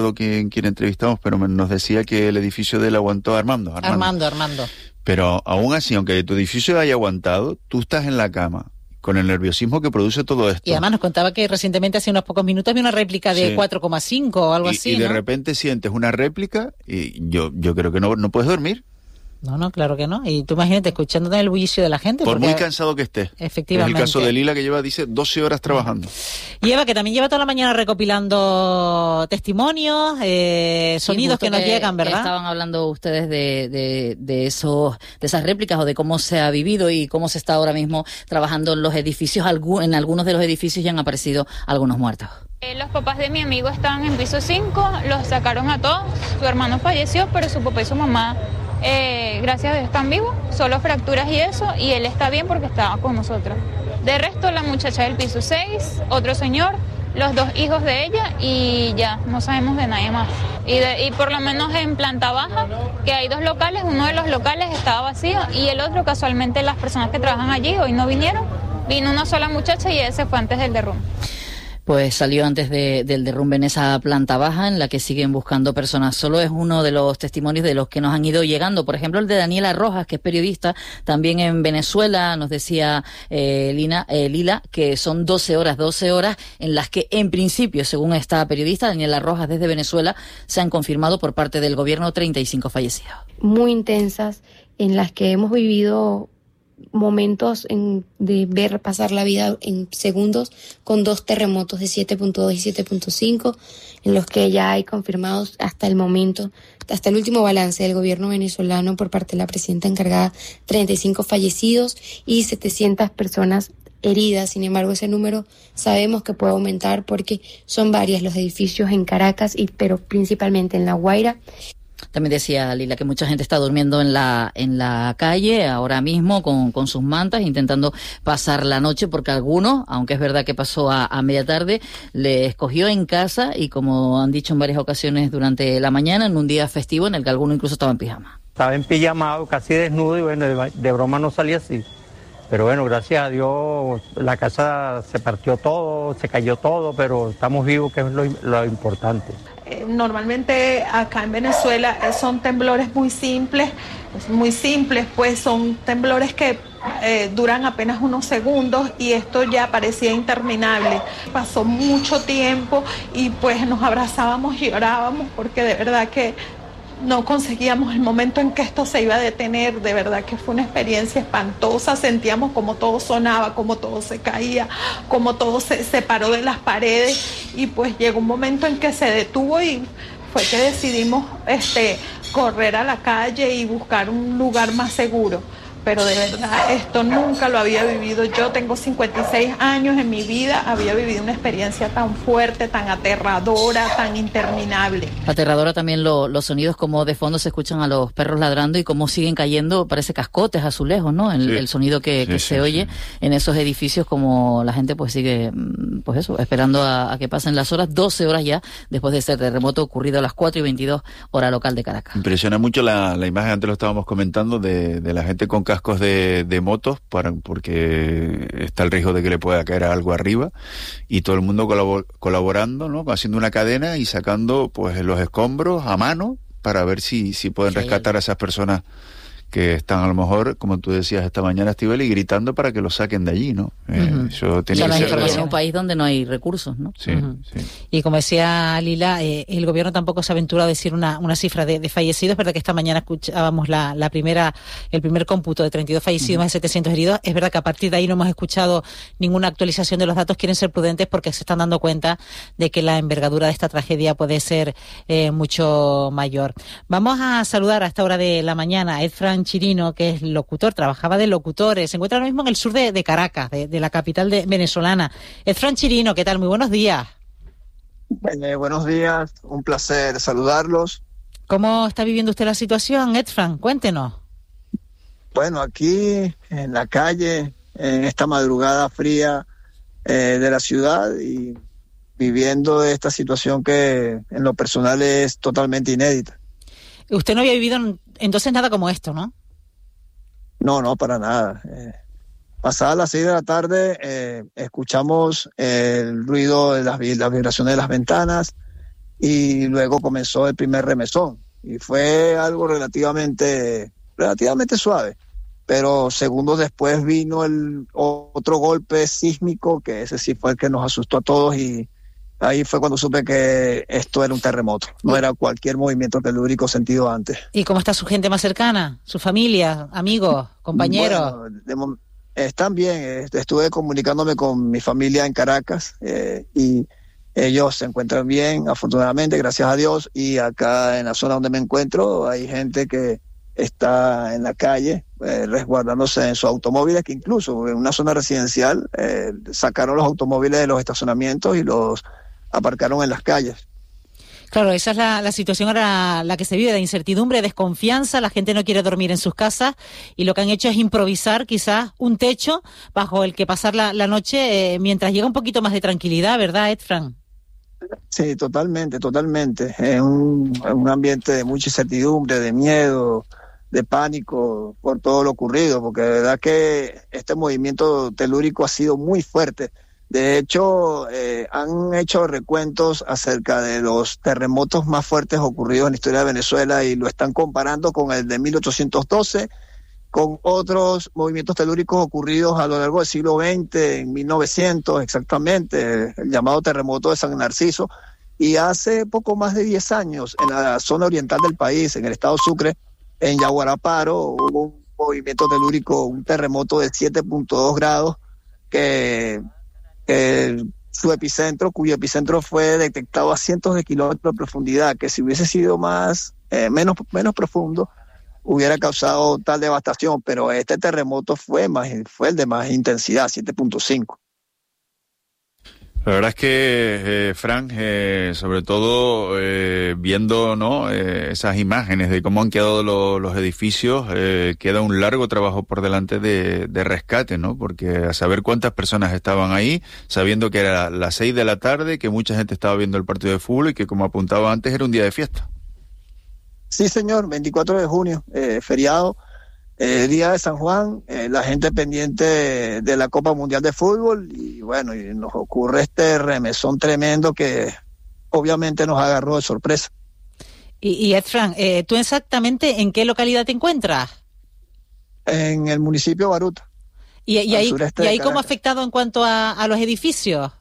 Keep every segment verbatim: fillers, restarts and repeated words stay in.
Quien, quien entrevistamos, pero nos decía que el edificio de él aguantó Armando, Armando. Armando, Armando. Pero aún así, aunque tu edificio haya aguantado, tú estás en la cama con el nerviosismo que produce todo esto. Y además nos contaba que recientemente, hace unos pocos minutos, había una réplica de sí. cuatro coma cinco o algo y, así, Y de ¿no? repente sientes una réplica y yo, yo creo que no, no puedes dormir. No, no, claro que no. Y tú imagínate, escuchándote el bullicio de la gente. Por porque, muy cansado que estés. Efectivamente. Es el caso de Lila, que lleva, dice, doce horas trabajando. Y Eva, que también lleva toda la mañana recopilando testimonios, eh, sonidos sí, que nos que, llegan, ¿verdad? Que estaban hablando ustedes de, de, de, esos, de esas réplicas o de cómo se ha vivido y cómo se está ahora mismo trabajando en los edificios. En algunos de los edificios ya han aparecido algunos muertos. Eh, los papás de mi amigo estaban en piso cinco, los sacaron a todos. Su hermano falleció, pero su papá y su mamá... Eh, gracias a Dios están vivos, solo fracturas y eso, y él está bien porque estaba con nosotros. De resto, la muchacha del piso seis, otro señor, los dos hijos de ella y ya, no sabemos de nadie más. Y, de, y por lo menos en planta baja, que hay dos locales, uno de los locales estaba vacío y el otro, casualmente, las personas que trabajan allí hoy no vinieron. Vino una sola muchacha y él se fue antes del derrumbe. Pues salió antes de, del derrumbe en esa planta baja en la que siguen buscando personas. Solo es uno de los testimonios de los que nos han ido llegando. Por ejemplo, el de Daniela Rojas, que es periodista, también en Venezuela, nos decía eh, Lina, eh, Lila, que son doce horas, doce horas en las que, en principio, según esta periodista, Daniela Rojas, desde Venezuela, se han confirmado por parte del gobierno treinta y cinco fallecidos. Muy intensas, en las que hemos vivido momentos en, de ver pasar la vida en segundos con dos terremotos de siete punto dos y siete punto cinco, en los que ya hay confirmados hasta el momento, hasta el último balance del gobierno venezolano por parte de la presidenta encargada, treinta y cinco fallecidos y setecientas personas heridas. Sin embargo, ese número sabemos que puede aumentar porque son varios los edificios en Caracas, y pero principalmente en La Guaira. También decía Lila que mucha gente está durmiendo en la en la calle ahora mismo con, con sus mantas, intentando pasar la noche, porque algunos, aunque es verdad que pasó a, a media tarde, le escogió en casa y, como han dicho en varias ocasiones durante la mañana, en un día festivo en el que algunos incluso estaban en pijama. Estaba en pijamado, casi desnudo, y bueno, de, de broma no salía así. Pero bueno, gracias a Dios, la casa se partió todo, se cayó todo, pero estamos vivos, que es lo, lo importante. Normalmente acá en Venezuela son temblores muy simples, muy simples, pues son temblores que eh, duran apenas unos segundos, y esto ya parecía interminable. Pasó mucho tiempo y pues nos abrazábamos y llorábamos, porque de verdad que no conseguíamos el momento en que esto se iba a detener. De verdad que fue una experiencia espantosa. Sentíamos como todo sonaba, como todo se caía, como todo se separó de las paredes, y pues llegó un momento en que se detuvo y fue que decidimos este, correr a la calle y buscar un lugar más seguro. Pero de verdad, esto nunca lo había vivido. Yo tengo cincuenta y seis años, en mi vida había vivido una experiencia tan fuerte, tan aterradora, tan interminable. Aterradora también lo, los sonidos, como de fondo se escuchan a los perros ladrando y cómo siguen cayendo, parece cascotes, azulejos, ¿no? El, sí. el sonido que, sí, que sí, se sí, oye sí. en esos edificios, como la gente pues sigue, pues eso, esperando a, a que pasen las horas, doce horas ya, después de ese terremoto ocurrido a las cuatro y veintidós, hora local de Caracas. Impresiona mucho la, la imagen, antes lo estábamos comentando, de, de la gente con cascos de, de motos, para, porque está el riesgo de que le pueda caer algo arriba, y todo el mundo colabor, colaborando, ¿no? Haciendo una cadena y sacando pues los escombros a mano para ver si, si pueden sí. rescatar a esas personas que están, a lo mejor, como tú decías esta mañana, Estíbaliz, gritando para que los saquen de allí, ¿no? Uh-huh. Eh, eso tiene que ser en un país donde no hay recursos, ¿no? Sí, uh-huh. sí. Y como decía Lila, eh, el gobierno tampoco se ha aventurado a decir una, una cifra de, de fallecidos. Es verdad que esta mañana escuchábamos la, la primera, el primer cómputo de treinta y dos fallecidos, uh-huh. más de setecientos heridos. Es verdad que a partir de ahí no hemos escuchado ninguna actualización de los datos. Quieren ser prudentes porque se están dando cuenta de que la envergadura de esta tragedia puede ser eh, mucho mayor. Vamos a saludar a esta hora de la mañana a Edfran Chirino, que es locutor, trabajaba de locutores, se encuentra ahora mismo en el sur de, de Caracas, de, de la capital de, venezolana. Edfran Chirino, ¿qué tal? Muy buenos días. Eh, buenos días, un placer saludarlos. ¿Cómo está viviendo usted la situación, Edfran? Cuéntenos. Bueno, aquí en la calle, en esta madrugada fría eh, de la ciudad, y viviendo esta situación que en lo personal es totalmente inédita. Usted no había vivido entonces nada como esto, ¿no? No, no, para nada. Eh, pasadas las seis de la tarde, eh, escuchamos eh, el ruido de las, las vibraciones de las ventanas, y luego comenzó el primer remesón. Y fue algo relativamente, relativamente suave. Pero segundos después vino el otro golpe sísmico, que ese sí fue el que nos asustó a todos, y ahí fue cuando supe que esto era un terremoto, no era cualquier movimiento telúrico sentido antes. ¿Y cómo está su gente más cercana? ¿Su familia, amigos, compañeros? Bueno, de, están bien, estuve comunicándome con mi familia en Caracas eh, y ellos se encuentran bien, afortunadamente, gracias a Dios, y acá en la zona donde me encuentro hay gente que está en la calle eh, resguardándose en sus automóviles, que incluso en una zona residencial eh, sacaron los automóviles de los estacionamientos y los aparcaron en las calles. Claro, esa es la, la situación ahora la que se vive, de incertidumbre, desconfianza, la gente no quiere dormir en sus casas y lo que han hecho es improvisar quizás un techo bajo el que pasar la, la noche eh, mientras llega un poquito más de tranquilidad, ¿verdad, Edfran? Sí, totalmente, totalmente. Es un, un ambiente de mucha incertidumbre, de miedo, de pánico por todo lo ocurrido, porque de verdad que este movimiento telúrico ha sido muy fuerte. De hecho, eh, han hecho recuentos acerca de los terremotos más fuertes ocurridos en la historia de Venezuela y lo están comparando con el de mil ochocientos doce, con otros movimientos telúricos ocurridos a lo largo del siglo veinte, en mil novecientos exactamente, el llamado terremoto de San Narciso, y hace poco más de diez años en la zona oriental del país, en el estado Sucre, en Yaguaraparo, hubo un movimiento telúrico, un terremoto de siete punto dos grados, que, que su epicentro, cuyo epicentro fue detectado a cientos de kilómetros de profundidad, que si hubiese sido más eh, menos, menos profundo, hubiera causado tal devastación, pero este terremoto fue más fue el de más intensidad, siete punto cinco. La verdad es que, eh, Fran, eh, sobre todo eh, viendo ¿no? eh, esas imágenes de cómo han quedado lo, los edificios, eh, queda un largo trabajo por delante de, de rescate, ¿no? Porque a saber cuántas personas estaban ahí, sabiendo que era las seis de la tarde, que mucha gente estaba viendo el partido de fútbol y que, como apuntaba antes, era un día de fiesta. Sí, señor, veinticuatro de junio, eh, feriado, eh, día de San Juan, eh, la gente pendiente de, de la Copa Mundial de Fútbol y bueno, y nos ocurre este remesón tremendo que obviamente nos agarró de sorpresa. Y, y Edfran, eh, ¿tú exactamente en qué localidad te encuentras? En el municipio de Baruta. ¿Y, y ahí, y ahí cómo ha afectado en cuanto a, a los edificios?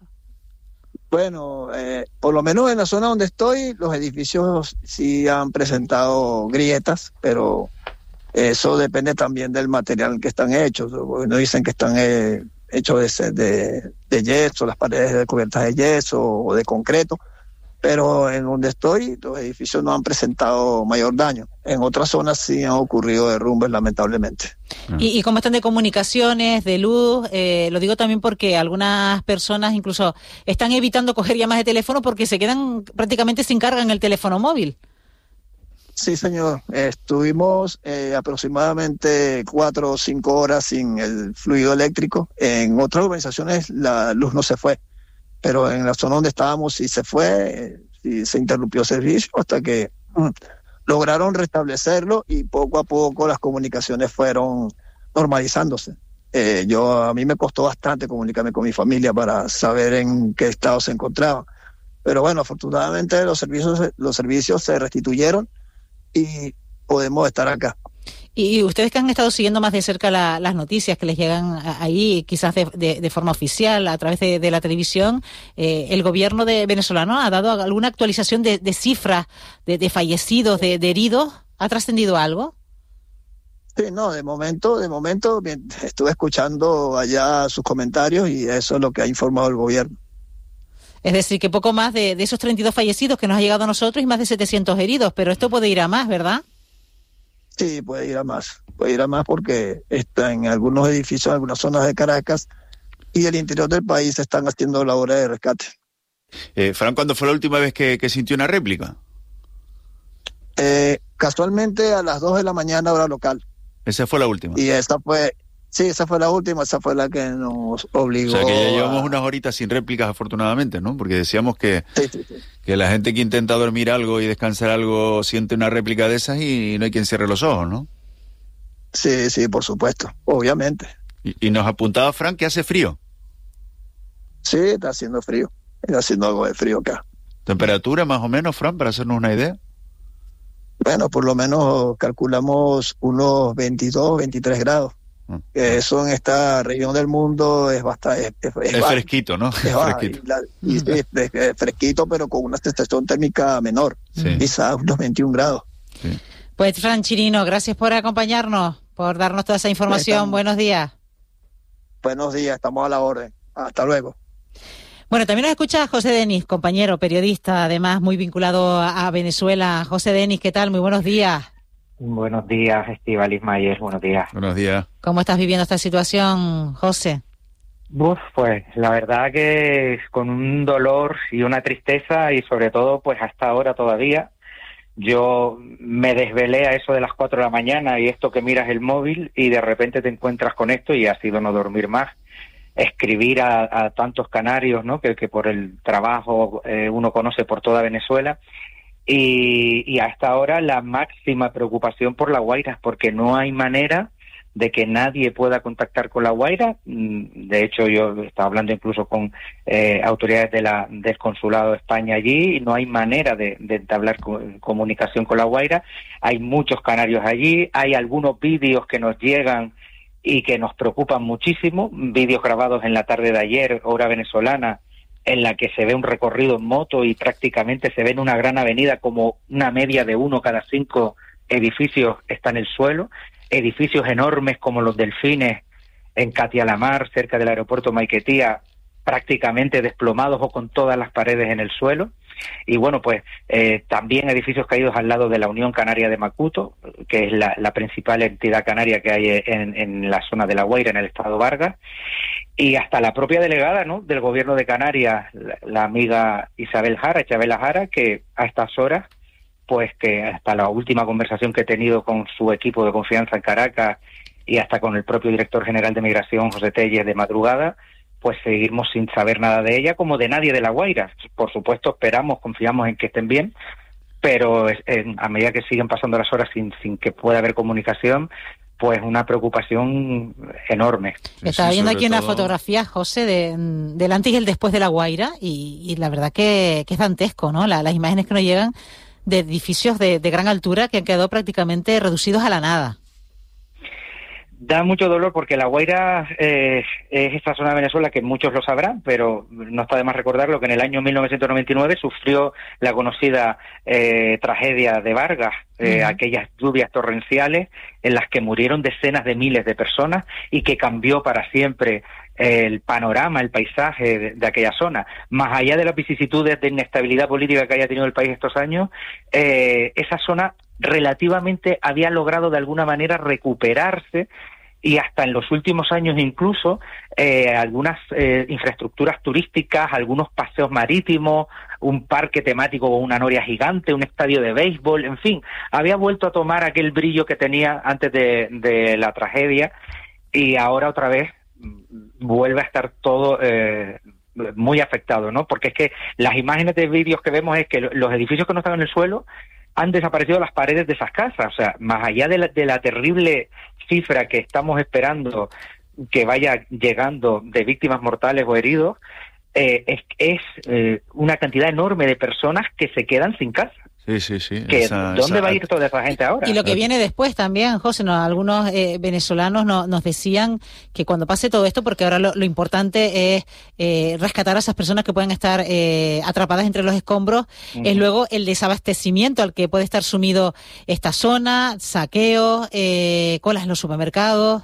Bueno, eh, por lo menos en la zona donde estoy, los edificios sí han presentado grietas, pero eso depende también del material que están hechos. No dicen que están eh, hechos de, de, de yeso, las paredes de cubiertas de yeso o de concreto, pero en donde estoy los edificios no han presentado mayor daño. En otras zonas sí han ocurrido derrumbes, lamentablemente. ¿Y, y cómo están de comunicaciones, de luz? Eh, lo digo también porque algunas personas incluso están evitando coger llamadas de teléfono porque se quedan prácticamente sin carga en el teléfono móvil. Sí, señor. Estuvimos eh, aproximadamente cuatro o cinco horas sin el fluido eléctrico. En otras urbanizaciones la luz no se fue, pero en la zona donde estábamos sí se fue, sí se interrumpió el servicio hasta que mm, lograron restablecerlo y poco a poco las comunicaciones fueron normalizándose. Eh, yo a mí me costó bastante comunicarme con mi familia para saber en qué estado se encontraban, pero bueno, afortunadamente los servicios los servicios se restituyeron y podemos estar acá. Y ustedes que han estado siguiendo más de cerca la, las noticias que les llegan ahí, quizás de, de, de forma oficial, a través de, de la televisión, eh, ¿el gobierno de venezolano ha dado alguna actualización de, de cifras de, de fallecidos, de, de heridos? ¿Ha trascendido algo? Sí, no, de momento, de momento estuve escuchando allá sus comentarios y eso es lo que ha informado el gobierno. Es decir, que poco más de, de esos treinta y dos fallecidos que nos ha llegado a nosotros y más de setecientos heridos, pero esto puede ir a más, ¿verdad? Sí, puede ir a más, puede ir a más porque está en algunos edificios, en algunas zonas de Caracas y el interior del país están haciendo labores de rescate. Eh, Fran, ¿cuándo fue la última vez que, que sintió una réplica? Eh, casualmente a las dos de la mañana hora local. Esa fue la última. Y esa fue, sí, esa fue la última, esa fue la que nos obligó. O sea que ya llevamos a... unas horitas sin réplicas afortunadamente, ¿no? Porque decíamos que, sí, sí, sí. que la gente que intenta dormir algo y descansar algo siente una réplica de esas y no hay quien cierre los ojos, ¿no? Sí, sí, por supuesto, obviamente. Y, y nos apuntaba Fran que hace frío. Sí, está haciendo frío, está haciendo algo de frío acá. ¿Temperatura más o menos, Fran, para hacernos una idea? Bueno, por lo menos calculamos unos veintidós, veintitrés grados. Que eso en esta región del mundo es bastante... Es, es, es, es fresquito, ¿no? Es baja, fresquito. Y la, y es, es, es fresquito, pero con una sensación térmica menor, sí. Quizás unos veintiún grados. Sí. Pues, Fran Chirino, gracias por acompañarnos, por darnos toda esa información. Estamos, buenos días. Buenos días, estamos a la orden. Hasta luego. Bueno, también nos escucha José Denis, compañero, periodista, además muy vinculado a, a Venezuela. José Denis, ¿qué tal? Muy buenos días. Buenos días, Estíbaliz Mayer, buenos días. Buenos días. ¿Cómo estás viviendo esta situación, José? Uf, pues la verdad que con un dolor y una tristeza y sobre todo pues hasta ahora todavía. Yo me desvelé a eso de las cuatro de la mañana y esto que miras el móvil y de repente te encuentras con esto y ha sido no dormir más. Escribir a, a tantos canarios, ¿no? Que, que por el trabajo eh, uno conoce por toda Venezuela. Y, y hasta ahora la máxima preocupación por La Guaira, porque no hay manera de que nadie pueda contactar con La Guaira. De hecho, yo estaba hablando incluso con eh, autoridades de la, del Consulado de España allí, y no hay manera de, de entablar co- comunicación con La Guaira. Hay muchos canarios allí, hay algunos vídeos que nos llegan y que nos preocupan muchísimo, vídeos grabados en la tarde de ayer, hora venezolana, en la que se ve un recorrido en moto y prácticamente se ve en una gran avenida como una media de uno cada cinco edificios está en el suelo, edificios enormes como los Delfines en Catialamar, cerca del aeropuerto Maiquetía, prácticamente desplomados o con todas las paredes en el suelo. Y bueno, pues eh, también edificios caídos al lado de la Unión Canaria de Macuto, que es la, la principal entidad canaria que hay en, en la zona de La Guaira, en el estado Vargas, y hasta la propia delegada, ¿no?, del gobierno de Canarias, la, la amiga Isabel Jara, Isabel Jara, que a estas horas, pues que hasta la última conversación que he tenido con su equipo de confianza en Caracas y hasta con el propio director general de Migración, José Telles, de madrugada, pues seguimos sin saber nada de ella, como de nadie de La Guaira. Por supuesto, esperamos, confiamos en que estén bien, pero en, a medida que siguen pasando las horas sin, sin que pueda haber comunicación, pues una preocupación enorme. Estaba viendo aquí una fotografía, José, de, del antes y el después de La Guaira, y, y la verdad que, que es dantesco, ¿no? La, las imágenes que nos llegan de edificios de, de gran altura que han quedado prácticamente reducidos a la nada. Da mucho dolor porque La Guaira eh, es esta zona de Venezuela que muchos lo sabrán, pero no está de más recordarlo, que en el año mil novecientos noventa y nueve sufrió la conocida eh, tragedia de Vargas, eh, uh-huh. aquellas lluvias torrenciales en las que murieron decenas de miles de personas y que cambió para siempre el panorama, el paisaje de, de aquella zona. Más allá de las vicisitudes de inestabilidad política que haya tenido el país estos años, eh, esa zona relativamente había logrado de alguna manera recuperarse y hasta en los últimos años incluso eh, algunas eh, infraestructuras turísticas, algunos paseos marítimos, un parque temático con una noria gigante, un estadio de béisbol, en fin, había vuelto a tomar aquel brillo que tenía antes de, de la tragedia y ahora otra vez vuelve a estar todo eh, muy afectado, ¿no? Porque es que las imágenes de vídeos que vemos es que los edificios que no están en el suelo han desaparecido las paredes de esas casas. O sea, más allá de la, de la terrible cifra que estamos esperando que vaya llegando de víctimas mortales o heridos, eh, es, es eh, una cantidad enorme de personas que se quedan sin casa. Sí, sí, sí. Que, esa, ¿Dónde esa... va a ir toda esa gente ahora? Y lo que viene después también, José, no, algunos eh, venezolanos no, nos decían que cuando pase todo esto, porque ahora lo, lo importante es eh, rescatar a esas personas que pueden estar eh, atrapadas entre los escombros, uh-huh. es luego el desabastecimiento al que puede estar sumido esta zona, saqueos, eh, colas en los supermercados.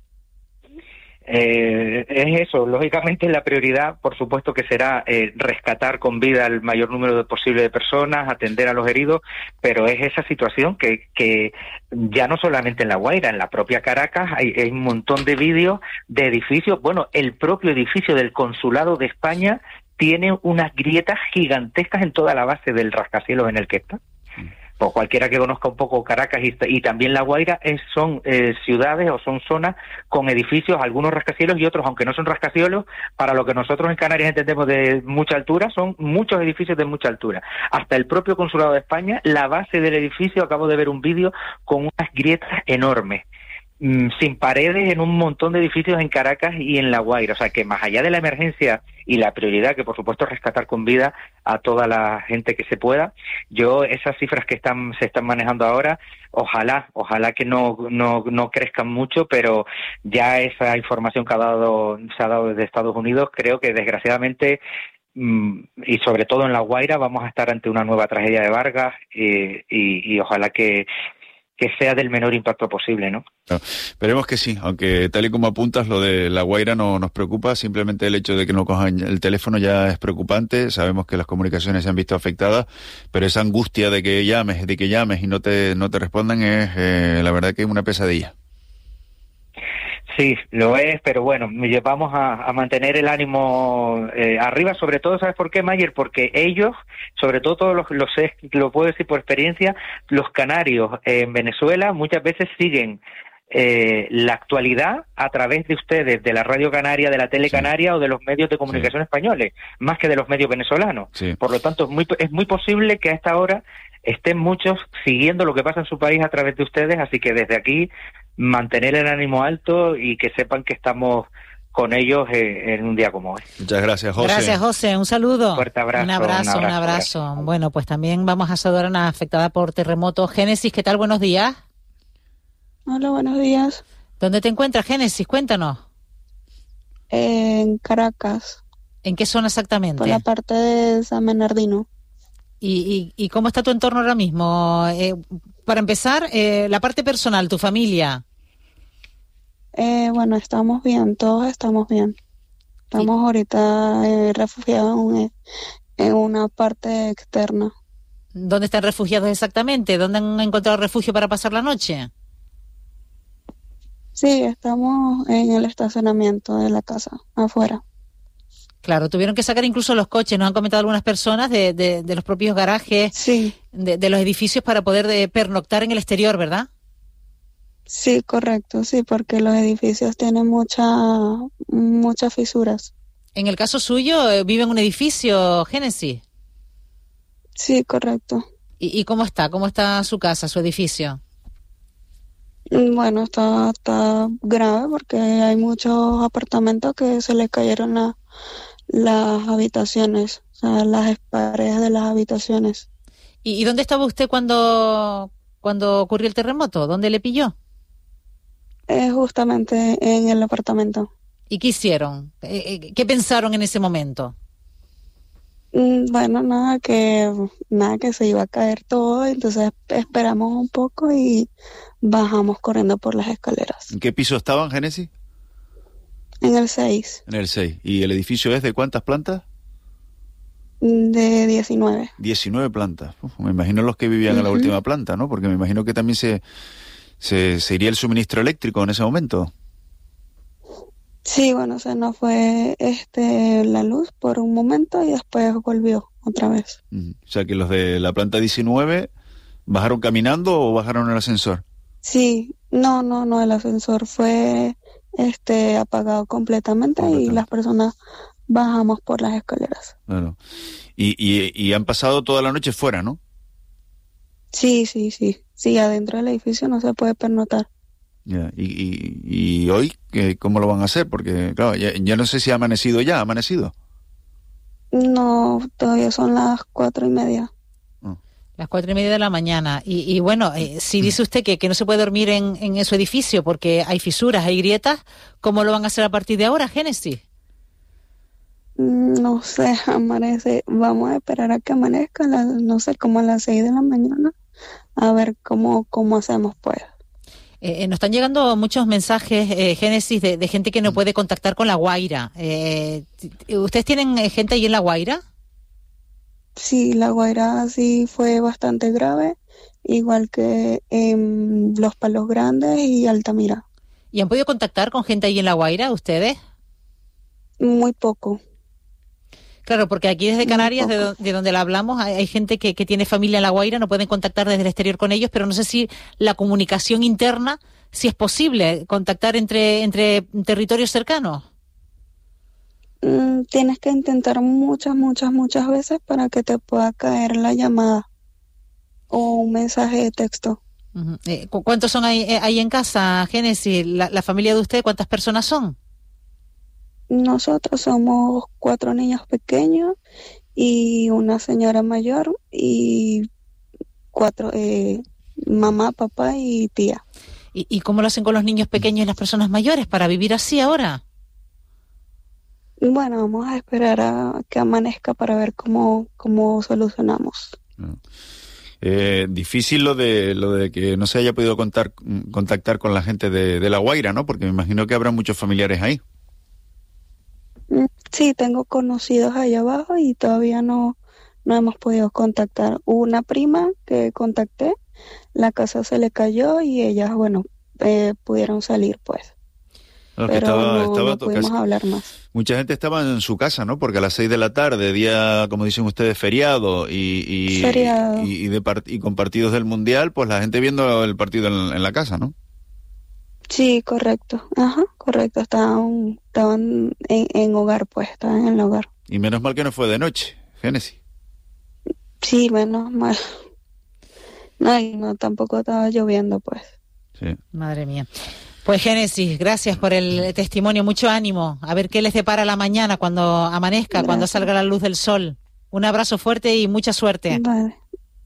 Eh, es eso, lógicamente la prioridad, por supuesto que será eh, rescatar con vida el mayor número de posible de personas, atender a los heridos, pero es esa situación que, que ya no solamente en La Guaira, en la propia Caracas hay, hay un montón de vídeos de edificios, bueno, el propio edificio del Consulado de España tiene unas grietas gigantescas en toda la base del rascacielos en el que está. Pues cualquiera que conozca un poco Caracas y, y también La Guaira es, son eh, ciudades o son zonas con edificios, algunos rascacielos y otros, aunque no son rascacielos, para lo que nosotros en Canarias entendemos de mucha altura, son muchos edificios de mucha altura. Hasta el propio Consulado de España, la base del edificio, acabo de ver un vídeo con unas grietas enormes. sin paredes en un montón de edificios en Caracas y en La Guaira. O sea, que más allá de la emergencia y la prioridad, que por supuesto es rescatar con vida a toda la gente que se pueda, yo esas cifras que están se están manejando ahora, ojalá, ojalá que no no no crezcan mucho, pero ya esa información que ha dado se ha dado desde Estados Unidos, creo que desgraciadamente, y sobre todo en La Guaira, vamos a estar ante una nueva tragedia de Vargas, y, y, y ojalá que que sea del menor impacto posible, ¿no? No, esperemos que sí, aunque tal y como apuntas, lo de La Guaira no nos preocupa, simplemente el hecho de que no cojan el teléfono ya es preocupante, sabemos que las comunicaciones se han visto afectadas, pero esa angustia de que llames, de que llames y no te no te respondan es, eh, la verdad que es una pesadilla. Sí, lo es, pero bueno, vamos a, a mantener el ánimo eh, arriba, sobre todo, ¿sabes por qué, Mayer? Porque ellos, sobre todo todos los, los sé, lo puedo decir por experiencia, los canarios en Venezuela muchas veces siguen eh, la actualidad a través de ustedes, de la Radio Canaria, de la Tele Canaria, sí, o de los medios de comunicación, sí, españoles, más que de los medios venezolanos. Sí. Por lo tanto, es muy, es muy posible que a esta hora estén muchos siguiendo lo que pasa en su país a través de ustedes, así que desde aquí mantener el ánimo alto y que sepan que estamos con ellos en, en un día como hoy. Muchas gracias, José. Gracias, José. Un saludo. Un fuerte abrazo. Un abrazo, un abrazo. Un abrazo. Bueno, pues también vamos a saludar a una afectada por terremoto. Génesis, ¿qué tal? Buenos días. Hola, buenos días. ¿Dónde te encuentras, Génesis? Cuéntanos. En Caracas. ¿En qué zona exactamente? Por la parte de San Bernardino. ¿Y, y, y cómo está tu entorno ahora mismo? Eh, para empezar, eh, la parte personal, tu familia. Eh, bueno, estamos bien, todos estamos bien. Estamos ¿Y? ahorita eh, refugiados en, en una parte externa. ¿Dónde están refugiados exactamente? ¿Dónde han encontrado refugio para pasar la noche? Sí, estamos en el estacionamiento de la casa, afuera. Claro, tuvieron que sacar incluso los coches, nos han comentado algunas personas, de, de, de los propios garajes, sí, de, de los edificios para poder de, pernoctar en el exterior, ¿verdad? Sí, correcto, sí, porque los edificios tienen mucha, muchas fisuras. En el caso suyo, ¿vive en un edificio, Génesis? Sí, correcto. ¿Y, y cómo está? ¿Cómo está su casa, su edificio? Bueno, está, está grave porque hay muchos apartamentos que se les cayeron la, las habitaciones, o sea, las paredes de las habitaciones. ¿Y, y dónde estaba usted cuando, cuando ocurrió el terremoto? ¿Dónde le pilló? Eh, justamente en el apartamento. ¿Y qué hicieron? Eh, ¿Qué pensaron en ese momento? Bueno, nada que nada que se iba a caer todo, entonces esperamos un poco y bajamos corriendo por las escaleras. ¿En qué piso estaban, Génesis? En el seis. En el seis. ¿Y el edificio es de cuántas plantas? De diecinueve. diecinueve plantas. Uf, me imagino los que vivían uh-huh. en la última planta, ¿no? Porque me imagino que también se, se, se iría el suministro eléctrico en ese momento. Sí, bueno, se nos fue este la luz por un momento y después volvió otra vez. Uh-huh. O sea que los de la planta diecinueve, ¿bajaron caminando o bajaron en el ascensor? Sí, no, no, no, el ascensor fue este apagado completamente, completamente. Y las personas bajamos por las escaleras. Bueno. Y, y, y han pasado toda la noche fuera, ¿no? Sí, sí, sí. Sí, adentro del edificio no se puede pernotar. Ya. ¿Y, y, y hoy cómo lo van a hacer? Porque, claro, ya, ya no sé si ha amanecido ya, ¿ha amanecido? No, todavía son las cuatro y media. Oh. Las cuatro y media de la mañana. Y, y bueno, eh, si dice usted que, que no se puede dormir en, en su edificio porque hay fisuras, hay grietas, ¿cómo lo van a hacer a partir de ahora, Génesis? No sé, amanece. Vamos a esperar a que amanezca, la, no sé, como a las seis de la mañana, a ver cómo, cómo hacemos, pues. Eh, nos están llegando muchos mensajes, eh, Génesis, de, de gente que no puede contactar con La Guaira. Eh, ¿Ustedes tienen gente ahí en La Guaira? Sí, La Guaira sí fue bastante grave, igual que en Los Palos Grandes y Altamira. ¿Y han podido contactar con gente ahí en La Guaira, ustedes? Muy poco. Claro, porque aquí desde Canarias, de, do, de donde la hablamos, hay, hay gente que, que tiene familia en La Guaira, no pueden contactar desde el exterior con ellos, pero no sé si la comunicación interna, si es posible contactar entre, entre territorios cercanos. Mm, tienes que intentar muchas, muchas, muchas veces para que te pueda caer la llamada o un mensaje de texto. Uh-huh. Eh, ¿cu- ¿Cuántos son ahí, eh, ahí en casa, Génesis? La, ¿La familia de usted cuántas personas son? Nosotros somos cuatro niños pequeños y una señora mayor y cuatro, eh, mamá, papá y tía. ¿Y, ¿Y cómo lo hacen con los niños pequeños y las personas mayores para vivir así ahora? Bueno, vamos a esperar a que amanezca para ver cómo, cómo solucionamos. Eh, difícil lo de lo de que no se haya podido contar, contactar con la gente de, de La Guaira, ¿no? Porque me imagino que habrá muchos familiares ahí. Sí, tengo conocidos allá abajo y todavía no, no hemos podido contactar. Una prima que contacté, la casa se le cayó y ellas, bueno, eh, pudieron salir, pues. No, Pero estaba, no, estaba no pudimos casi, hablar más. mucha gente estaba en su casa, ¿no? Porque a las seis de la tarde, día, como dicen ustedes, feriado y y, Feriado. y, y, de part- y con partidos del Mundial, pues la gente viendo el partido en, en la casa, ¿no? Sí, correcto. Ajá, correcto. Estaban, estaban en, en hogar, pues, estaban en el hogar. Y menos mal que no fue de noche, Génesis. Sí, menos mal. No, y no, tampoco estaba lloviendo, pues. Sí. Madre mía. Pues Génesis, gracias por el testimonio, mucho ánimo. A ver qué les depara la mañana cuando amanezca, Gracias. cuando salga la luz del sol. Un abrazo fuerte y mucha suerte. Vale.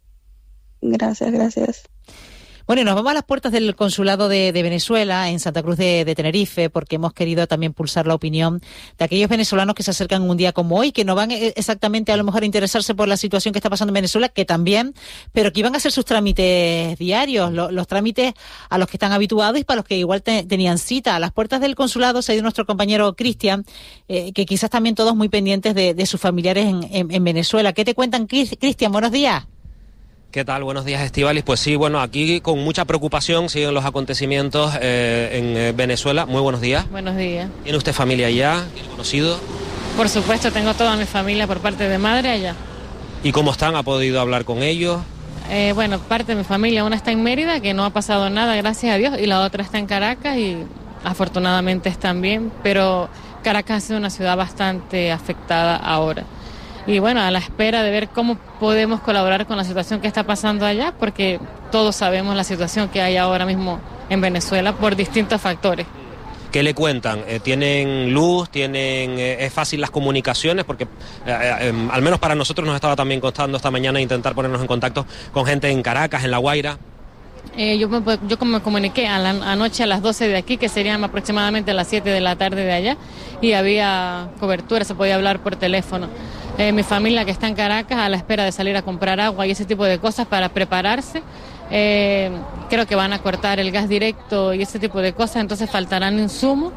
Gracias, gracias. Bueno, y nos vamos a las puertas del Consulado de, de Venezuela en Santa Cruz de, de Tenerife, porque hemos querido también pulsar la opinión de aquellos venezolanos que se acercan un día como hoy, que no van exactamente a lo mejor a interesarse por la situación que está pasando en Venezuela, que también, pero que iban a hacer sus trámites diarios, lo, los trámites a los que están habituados y para los que igual te, tenían cita. A las puertas del Consulado se ha ido nuestro compañero Cristian, eh, que quizás también todos muy pendientes de, de sus familiares en, en, en Venezuela. ¿Qué te cuentan, Cristian? Buenos días. ¿Qué tal? Buenos días, Estíbaliz. Pues sí, bueno, aquí con mucha preocupación siguen los acontecimientos eh, en eh, Venezuela. Muy buenos días. Buenos días. ¿Tiene usted familia allá? ¿Tiene conocido? Por supuesto, tengo toda mi familia por parte de madre allá. ¿Y cómo están? ¿Ha podido hablar con ellos? Eh, bueno, parte de mi familia, una está en Mérida, que no ha pasado nada, gracias a Dios, y la otra está en Caracas y afortunadamente están bien, pero Caracas ha sido una ciudad bastante afectada ahora. Y bueno, a la espera de ver cómo podemos colaborar con la situación que está pasando allá, porque todos sabemos la situación que hay ahora mismo en Venezuela por distintos factores. ¿Qué le cuentan? Eh, ¿Tienen luz? ¿Tienen eh, es fácil las comunicaciones? Porque eh, eh, al menos para nosotros nos estaba también costando esta mañana intentar ponernos en contacto con gente en Caracas, en La Guaira. Eh, yo, me, yo como me comuniqué a la, anoche a las doce de aquí, que serían aproximadamente las siete de la tarde de allá, y había cobertura, se podía hablar por teléfono. Eh, mi familia que está en Caracas a la espera de salir a comprar agua y ese tipo de cosas para prepararse. Eh, creo que van a cortar el gas directo y ese tipo de cosas, entonces faltarán insumos.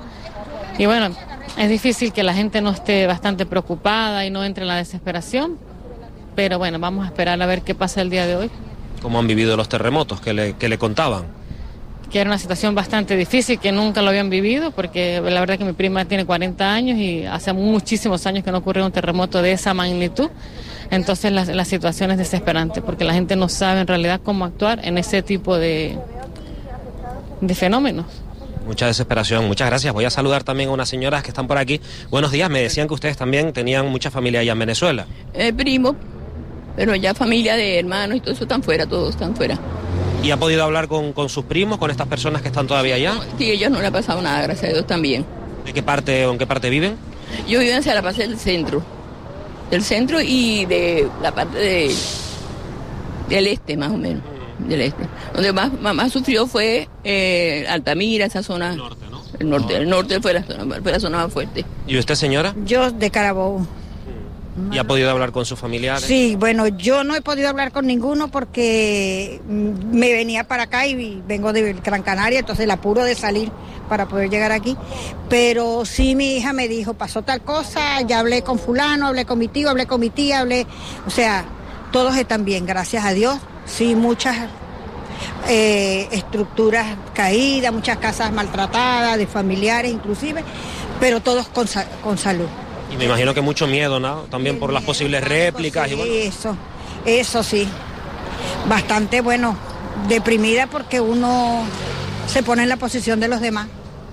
Y bueno, es difícil que la gente no esté bastante preocupada y no entre en la desesperación, pero bueno, vamos a esperar a ver qué pasa el día de hoy. ¿Cómo han vivido los terremotos que le, que le contaban? Que era una situación bastante difícil, que nunca lo habían vivido, porque la verdad que mi prima tiene cuarenta años y hace muchísimos años que no ocurre un terremoto de esa magnitud. Entonces la, la situación es desesperante, porque la gente no sabe en realidad cómo actuar en ese tipo de, de fenómenos. Mucha desesperación, muchas gracias. Voy a saludar también a unas señoras que están por aquí. Buenos días, me decían que ustedes también tenían mucha familia allá en Venezuela. Eh, primo, pero ya familia de hermanos y todo eso están fuera, todos están fuera. ¿Y ha podido hablar con, con sus primos, con estas personas que están todavía allá? Sí, ellos no le ha pasado nada, gracias a Dios también. ¿De qué parte o en qué parte viven? Yo vivo en la parte del centro, del centro y de la parte de, del este más o menos, del este. Donde más, más, más sufrió fue eh, Altamira, esa zona. El norte, ¿no? El norte, el norte fue la zona, fue la zona más fuerte. ¿Y usted, señora? Yo de Carabobo. ¿Y ha podido hablar con sus familiares? Sí, bueno, yo no he podido hablar con ninguno porque me venía para acá y vengo de Gran Canaria, entonces el apuro de salir para poder llegar aquí. Pero sí, mi hija me dijo, pasó tal cosa, ya hablé con fulano, hablé con mi tío, hablé con mi tía, hablé... O sea, todos están bien, gracias a Dios. Sí, muchas eh, estructuras caídas, muchas casas maltratadas, de familiares inclusive, pero todos con, con salud. Y me imagino que mucho miedo, ¿no? También por las posibles réplicas. Sí, y bueno. eso, eso sí. Bastante, bueno, deprimida porque uno se pone en la posición de los demás.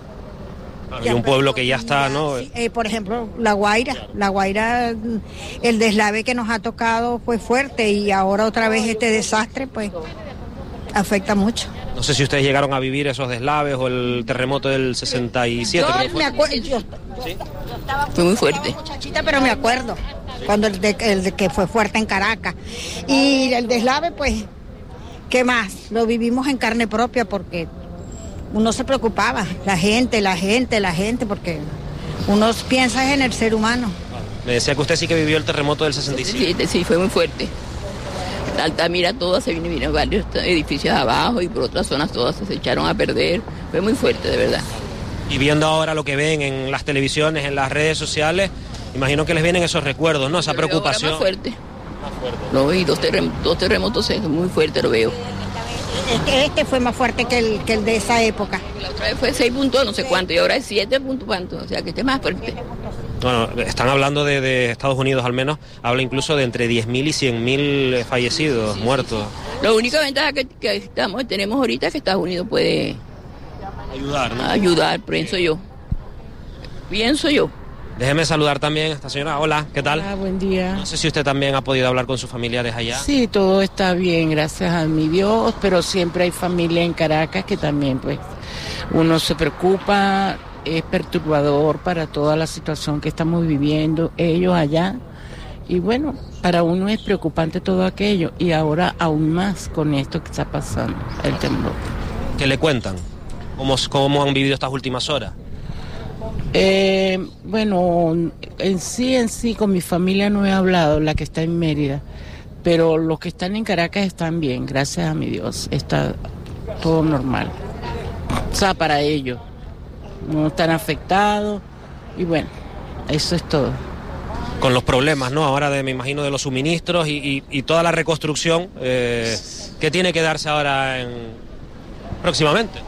Hay un pueblo que ya está, ¿no? Sí, eh, por ejemplo, La Guaira. La Guaira, el deslave que nos ha tocado fue fuerte y ahora otra vez este desastre, pues afecta mucho. No sé si ustedes llegaron a vivir esos deslaves o el terremoto del sesenta y siete. Yo me acuerdo, yo, ¿Sí? Fue muy fuerte. Muchachita, pero me acuerdo cuando el de, el de que fue fuerte en Caracas. Y el deslave, pues, ¿qué más? Lo vivimos en carne propia porque uno se preocupaba, la gente, la gente, la gente, porque uno piensa en el ser humano. Me decía que usted sí que vivió el terremoto del sesenta y siete. Sí, sí, fue muy fuerte. Altamira toda se vino, vino varios edificios abajo y por otras zonas todas se echaron a perder. Fue muy fuerte, de verdad. Y viendo ahora lo que ven en las televisiones, en las redes sociales, imagino que les vienen esos recuerdos, ¿no? Esa preocupación. Más fuerte. Más fuerte. Lo vi, dos, terrem dos terremotos, es muy fuerte, lo veo. Este, este fue más fuerte que el, que el de esa época. La otra vez fue seis puntos, no sé cuánto, y ahora es siete puntos cuánto, o sea que este es más fuerte. Bueno, están hablando de, de Estados Unidos al menos, habla incluso de entre diez mil y cien mil fallecidos, sí, muertos. La única ventaja que, que estamos, tenemos ahorita es que Estados Unidos puede ayudar, ¿no? Ayudar, pienso yo. Pienso yo. Déjeme saludar también a esta señora. Hola, ¿qué tal? Hola, buen día. No sé si usted también ha podido hablar con sus familiares allá. Sí, todo está bien, gracias a mi Dios, pero siempre hay familia en Caracas que también, pues, uno se preocupa, es perturbador para toda la situación que estamos viviendo ellos allá. Y bueno, para uno es preocupante todo aquello y ahora aún más con esto que está pasando, el temblor. ¿Qué le cuentan? ¿Cómo, cómo han vivido estas últimas horas? Eh, bueno, en sí, en sí, con mi familia no he hablado, la que está en Mérida, pero los que están en Caracas están bien, gracias a mi Dios, está todo normal. O sea, para ellos, no están afectados y bueno, eso es todo. Con los problemas, ¿no? Ahora de, me imagino, de los suministros y, y, y toda la reconstrucción eh, que tiene que darse ahora en próximamente.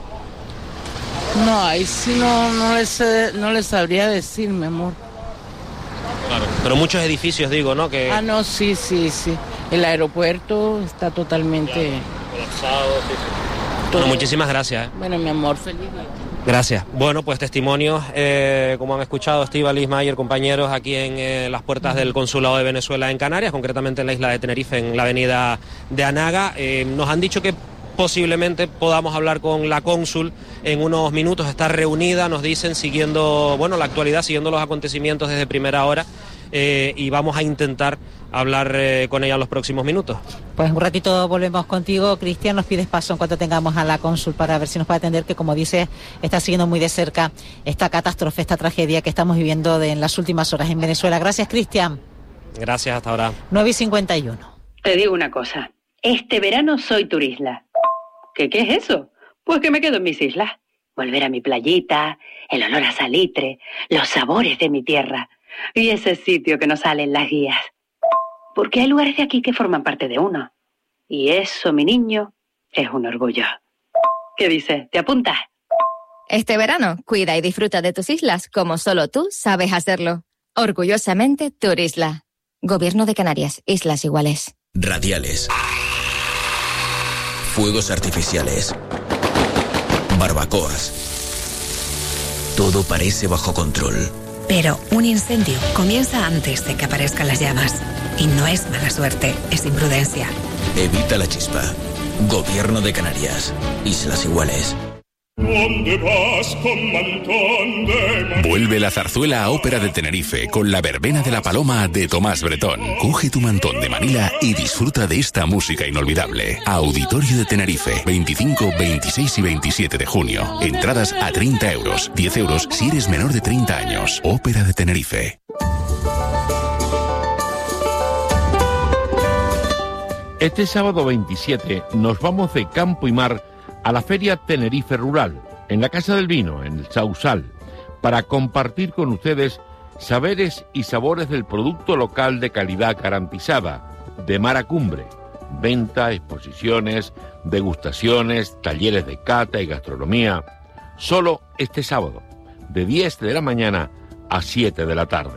No, ahí sí no, no, les, no les sabría decir, mi amor. Claro, pero muchos edificios, digo, ¿no? Que... Ah, no, sí, sí, sí. El aeropuerto está totalmente... colapsado, sí, sí. Bueno, muchísimas gracias. ¿eh? Bueno, mi amor, feliz día. Gracias. Bueno, pues testimonios, eh, como han escuchado, Estíbaliz, Mayer, compañeros, aquí en eh, las puertas del Consulado de Venezuela en Canarias, concretamente en la isla de Tenerife, en la avenida de Anaga. Eh, nos han dicho que posiblemente podamos hablar con la cónsul en unos minutos, está reunida, nos dicen, siguiendo, bueno, la actualidad, siguiendo los acontecimientos desde primera hora, eh, y vamos a intentar hablar eh, con ella en los próximos minutos. Pues un ratito volvemos contigo, Cristian, nos pides paso en cuanto tengamos a la cónsul para ver si nos puede atender, que como dices, está siguiendo muy de cerca esta catástrofe, esta tragedia que estamos viviendo de, en las últimas horas en Venezuela. Gracias, Cristian. Gracias, hasta ahora. nueve y cincuenta y uno. Te digo una cosa, este verano soy turisla. ¿Qué, qué es eso? Pues que me quedo en mis islas. Volver a mi playita, el olor a salitre, los sabores de mi tierra y ese sitio que nos sale en las guías. Porque hay lugares de aquí que forman parte de uno. Y eso, mi niño, es un orgullo. ¿Qué dices? ¿Te apuntas? Este verano, cuida y disfruta de tus islas como solo tú sabes hacerlo. Orgullosamente, Turisla. Gobierno de Canarias, Islas Iguales. Radiales. Fuegos artificiales. Barbacoas. Todo parece bajo control. Pero un incendio comienza antes de que aparezcan las llamas. Y no es mala suerte, es imprudencia. Evita la chispa. Gobierno de Canarias. Islas Iguales. ¿Dónde vas con mantón de... Vuelve la zarzuela a Ópera de Tenerife con la verbena de la paloma de Tomás Bretón. Coge tu mantón de Manila y disfruta de esta música inolvidable. Auditorio de Tenerife, veinticinco, veintiséis y veintisiete de junio. Entradas a treinta euros, diez euros si eres menor de treinta años. Ópera de Tenerife. Este sábado veintisiete nos vamos de campo y mar a la Feria Tenerife Rural, en la Casa del Vino, en el Sausal, para compartir con ustedes saberes y sabores del producto local de calidad garantizada, de mar a cumbre. Venta, exposiciones, degustaciones, talleres de cata y gastronomía. Solo este sábado, de diez de la mañana a siete de la tarde.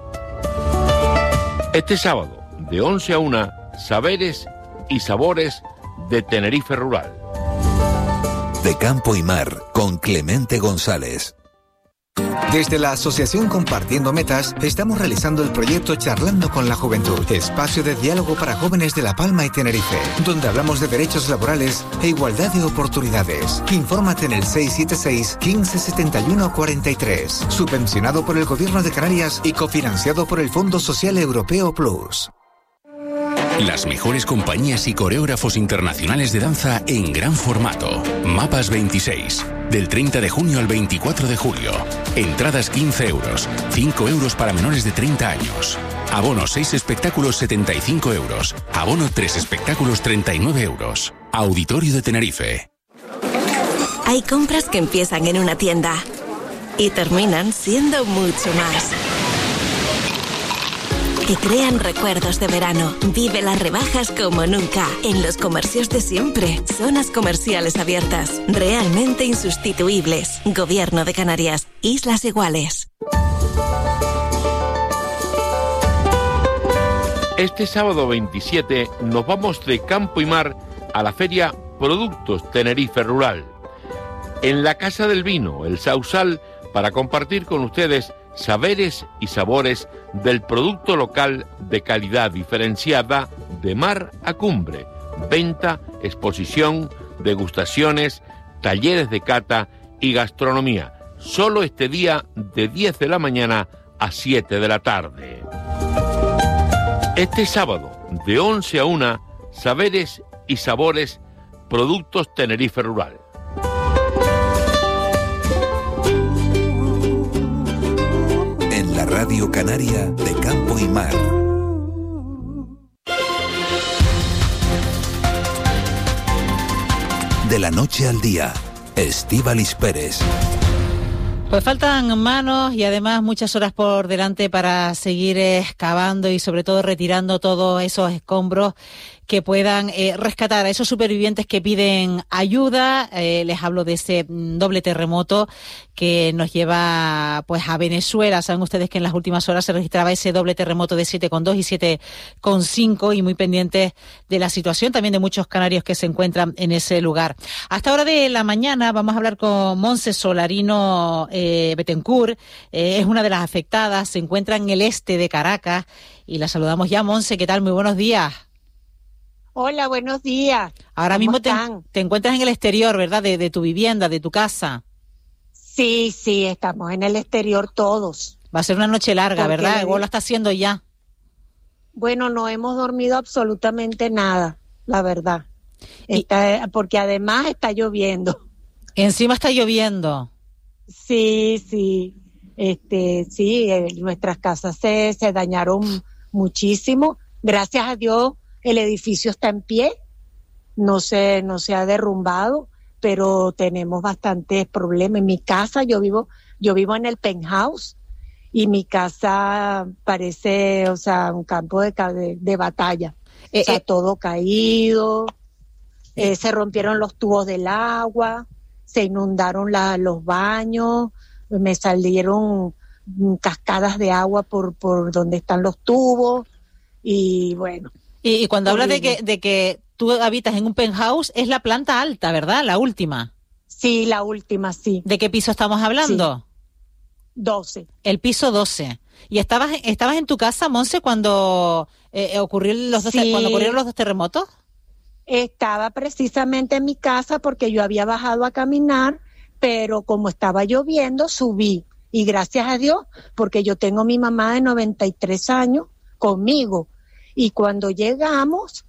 Este sábado, de once a una, saberes y sabores de Tenerife Rural. De campo y mar, con Clemente González. Desde la Asociación Compartiendo Metas, estamos realizando el proyecto Charlando con la Juventud, espacio de diálogo para jóvenes de La Palma y Tenerife, donde hablamos de derechos laborales e igualdad de oportunidades. Infórmate en el seis siete seis, quince setenta y uno cuarenta y tres, subvencionado por el Gobierno de Canarias y cofinanciado por el Fondo Social Europeo Plus. Las mejores compañías y coreógrafos internacionales de danza en gran formato. Mapas veintiséis. Del treinta de junio al veinticuatro de julio. Entradas quince euros. cinco euros para menores de treinta años. Abono seis espectáculos setenta y cinco euros. Abono tres espectáculos treinta y nueve euros. Auditorio de Tenerife. Hay compras que empiezan en una tienda y terminan siendo mucho más. Que crean recuerdos de verano. Vive las rebajas como nunca. En los comercios de siempre. Zonas comerciales abiertas. Realmente insustituibles. Gobierno de Canarias. Islas Iguales. Este sábado veintisiete nos vamos de campo y mar a la feria Productos Tenerife Rural. En la Casa del Vino, el Sausal, para compartir con ustedes saberes y sabores del producto local de calidad diferenciada de mar a cumbre. Venta, exposición, degustaciones, talleres de cata y gastronomía. Solo este día de diez de la mañana a siete de la tarde. Este sábado de once a una, saberes y sabores, productos Tenerife Rural. La Radio Canaria de Campo y Mar. De la noche al día, Estíbaliz Pérez. Pues faltan manos y además muchas horas por delante para seguir excavando y sobre todo retirando todos esos escombros que puedan eh, rescatar a esos supervivientes que piden ayuda. Eh, les hablo de ese doble terremoto que nos lleva pues a Venezuela. Saben ustedes que en las últimas horas se registraba ese doble terremoto de siete coma dos y siete coma cinco y muy pendientes de la situación también de muchos canarios que se encuentran en ese lugar. Hasta hora de la mañana vamos a hablar con Montse Solarino eh, Betancourt. Eh, es una de las afectadas, se encuentra en el este de Caracas y la saludamos ya. Montse, ¿qué tal? Muy buenos días. Hola, buenos días. Ahora mismo te, te encuentras en el exterior, ¿verdad? De, de tu vivienda, de tu casa. Sí, sí, estamos en el exterior todos. Va a ser una noche larga, Porque ¿verdad? le- Igual lo está haciendo ya. Bueno, no hemos dormido absolutamente nada, la verdad. Está, porque además está lloviendo. Encima está lloviendo. Sí, sí. Este, sí, eh, nuestras casas se, se dañaron muchísimo. Gracias a Dios, el edificio está en pie. No se, no se ha derrumbado, pero tenemos bastantes problemas. En mi casa, yo vivo, yo vivo en el penthouse y mi casa parece, o sea, un campo de, ca- de, de batalla. Eh, o sea, eh. todo caído, eh, se rompieron los tubos del agua, se inundaron la, los baños, me salieron mm, cascadas de agua por, por donde están los tubos y bueno. Y, y cuando hablas de horrible. que, de que tú habitas en un penthouse, es la planta alta, ¿verdad? La última. Sí, la última, sí. ¿De qué piso estamos hablando? doce. El piso doce. ¿Y estabas, estabas en tu casa, Monse, cuando eh, ocurrió los dos, Sí. cuando ocurrieron los dos terremotos? Estaba precisamente en mi casa porque yo había bajado a caminar, pero como estaba lloviendo, subí. Y gracias a Dios, porque yo tengo a mi mamá de noventa y tres años conmigo. Y cuando llegamos,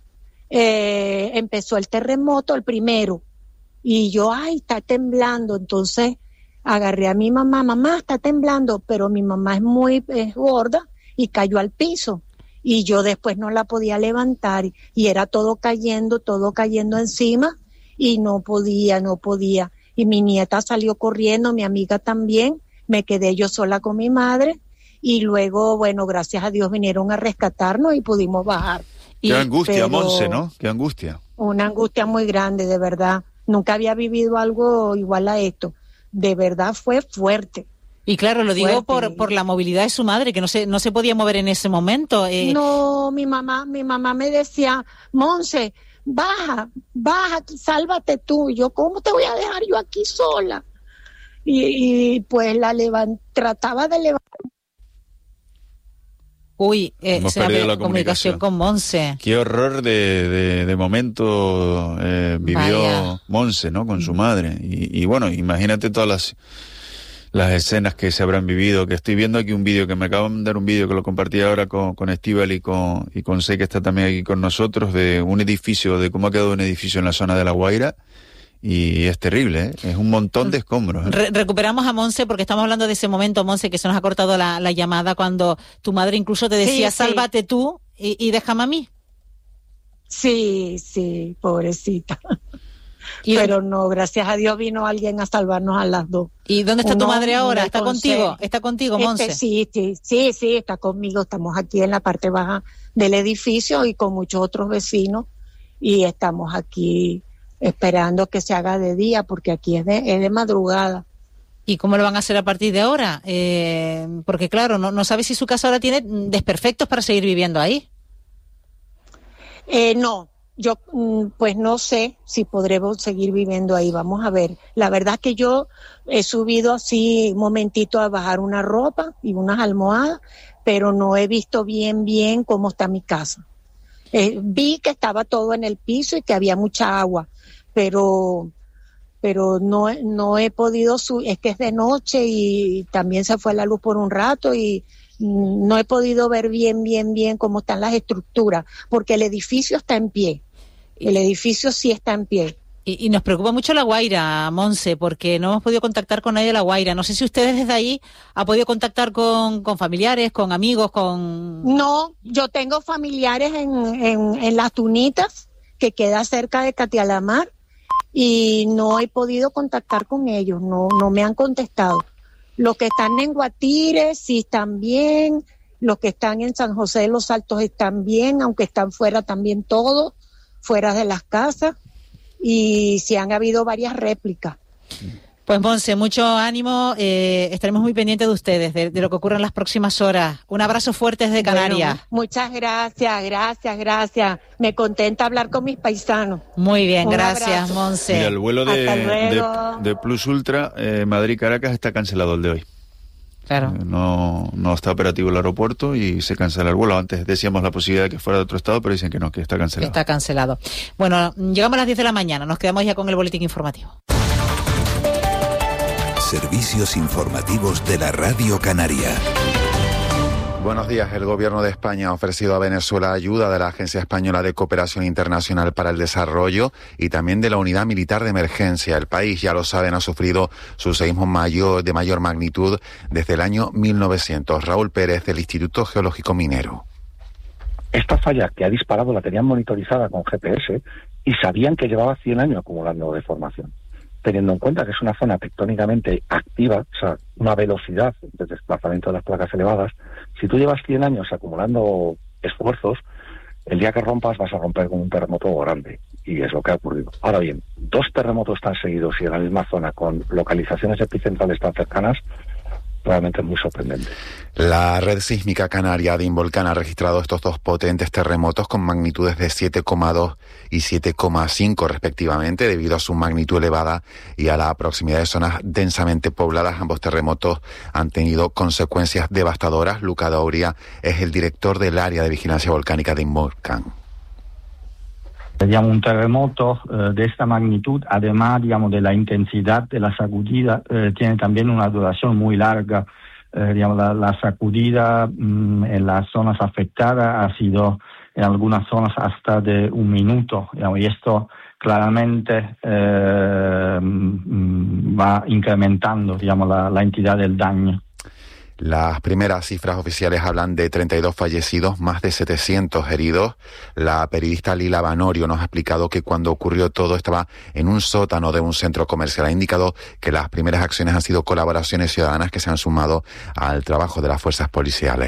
eh, empezó el terremoto, el primero. Y yo, ay, está temblando. Entonces agarré a mi mamá, mamá, está temblando, pero mi mamá es muy es gorda y cayó al piso. Y yo después no la podía levantar y era todo cayendo, todo cayendo encima y no podía, no podía. Y mi nieta salió corriendo, mi amiga también, me quedé yo sola con mi madre y luego, bueno, gracias a Dios vinieron a rescatarnos y pudimos bajar. Qué angustia, pero- Monse, ¿no? Qué angustia. Una angustia muy grande, de verdad. Nunca había vivido algo igual a esto. De verdad fue fuerte. Y claro, lo digo Fuerte. por, por la movilidad de su madre, que no se, no se podía mover en ese momento. eh. No, mi mamá, mi mamá me decía, Monse, baja, baja, sálvate tú. Y yo, ¿cómo te voy a dejar yo aquí sola? y, y pues la levant, trataba de levantar. Uy, eh, Hemos se ha perdido perdido la comunicación con Monse. Qué horror de, de, de momento eh, vivió Vaya. Monse, ¿no? Con su madre. Y, y bueno, imagínate todas las, las escenas que se habrán vivido, que estoy viendo aquí un vídeo, que me acaban de dar un vídeo que lo compartí ahora con, con Estíbal y con, y con Sé, que está también aquí con nosotros, de un edificio, de cómo ha quedado un edificio en la zona de La Guaira. Y es terrible, ¿eh? Es un montón de escombros, ¿eh? Re- recuperamos a Monse porque estamos hablando de ese momento, Monse, que se nos ha cortado la, la llamada cuando tu madre incluso te decía, Sí, sí. sálvate tú y, y déjame a mí. Sí, sí, pobrecita. Y- Pero no, gracias a Dios vino alguien a salvarnos a las dos. ¿Y dónde está tu Uno madre ahora? me ¿Está aconseja. contigo? ¿Está contigo, Monse? Este, sí, sí, sí, sí, está conmigo. Estamos aquí en la parte baja del edificio y con muchos otros vecinos y estamos aquí esperando que se haga de día porque aquí es de, es de madrugada. ¿Y cómo lo van a hacer a partir de ahora? Eh, porque claro, no, no sabes si su casa ahora tiene desperfectos para seguir viviendo ahí. Eh, no, yo mm, pues no sé si podremos seguir viviendo ahí, vamos a ver. La verdad es que yo he subido así un momentito a bajar una ropa y unas almohadas, pero no he visto bien, bien cómo está mi casa. Eh, vi que estaba todo en el piso y que había mucha agua, pero pero no, no he podido subir, es que es de noche y también se fue la luz por un rato y mm, no he podido ver bien, bien, bien cómo están las estructuras, porque el edificio está en pie, el edificio sí está en pie. Y, y nos preocupa mucho La Guaira, Monse, porque no hemos podido contactar con nadie de La Guaira. No sé si ustedes desde ahí han podido contactar con, con familiares, con amigos, con... No, yo tengo familiares en, en, en Las Tunitas, que queda cerca de Catialamar, y no he podido contactar con ellos, no, no me han contestado. Los que están en Guatire sí están bien, los que están en San José de los Altos están bien, aunque están fuera también todos, fuera de las casas, y sí han habido varias réplicas. Pues Monse, mucho ánimo, eh, estaremos muy pendientes de ustedes, de, de lo que ocurra en las próximas horas. Un abrazo fuerte desde Canarias. Bueno, muchas gracias, gracias, gracias. Me contenta hablar con mis paisanos. Muy bien, Un gracias, abrazo. Monse. Mira, el vuelo de, Hasta luego. de, de Plus Ultra eh, Madrid-Caracas está cancelado el de hoy. Claro. Eh, no, no está operativo el aeropuerto y se cancela el vuelo. Antes decíamos la posibilidad de que fuera de otro estado, pero dicen que no, que está cancelado. Está cancelado. Bueno, llegamos a las diez de la mañana, nos quedamos ya con el boletín informativo. Servicios informativos de la Radio Canaria. Buenos días. El Gobierno de España ha ofrecido a Venezuela ayuda de la Agencia Española de Cooperación Internacional para el Desarrollo y también de la Unidad Militar de Emergencia. El país, ya lo saben, ha sufrido su seísmo mayor, de mayor magnitud desde el año mil novecientos. Raúl Pérez, del Instituto Geológico Minero. Esta falla que ha disparado la tenían monitorizada con G P S y sabían que llevaba cien años acumulando deformación. Teniendo en cuenta que es una zona tectónicamente activa, o sea, una velocidad de desplazamiento de las placas elevadas, si tú llevas cien años acumulando esfuerzos, el día que rompas vas a romper con un terremoto grande, y es lo que ha ocurrido. Ahora bien, dos terremotos tan seguidos y en la misma zona, con localizaciones epicentrales tan cercanas, realmente es muy sorprendente. La red sísmica canaria de Involcán ha registrado estos dos potentes terremotos con magnitudes de siete coma dos y siete coma cinco respectivamente, debido a su magnitud elevada y a la proximidad de zonas densamente pobladas. Ambos terremotos han tenido consecuencias devastadoras. Luca Dauria es el director del área de vigilancia volcánica de Involcán. Digamos, un terremoto eh, de esta magnitud, además, digamos, de la intensidad de la sacudida, eh, tiene también una duración muy larga. Eh, digamos, la, la sacudida mmm, en las zonas afectadas ha sido en algunas zonas hasta de un minuto, digamos, y esto claramente eh, mmm, va incrementando, digamos, la, la entidad del daño. Las primeras cifras oficiales hablan de treinta y dos fallecidos, más de setecientos heridos. La periodista Lila Banorio nos ha explicado que cuando ocurrió todo estaba en un sótano de un centro comercial. Ha indicado que las primeras acciones han sido colaboraciones ciudadanas que se han sumado al trabajo de las fuerzas policiales.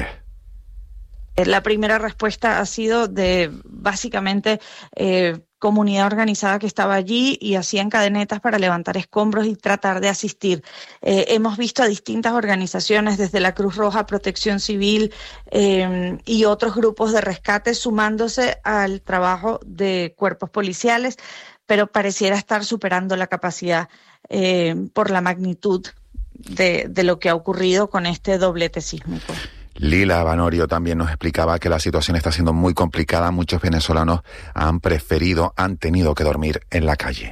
La primera respuesta ha sido de, básicamente, eh, comunidad organizada que estaba allí y hacían cadenetas para levantar escombros y tratar de asistir. Eh, hemos visto a distintas organizaciones, desde la Cruz Roja, Protección Civil eh, y otros grupos de rescate sumándose al trabajo de cuerpos policiales, pero pareciera estar superando la capacidad eh, por la magnitud de, de lo que ha ocurrido con este doblete sísmico. Lila Banorio también nos explicaba que la situación está siendo muy complicada. Muchos venezolanos han preferido, han tenido que dormir en la calle.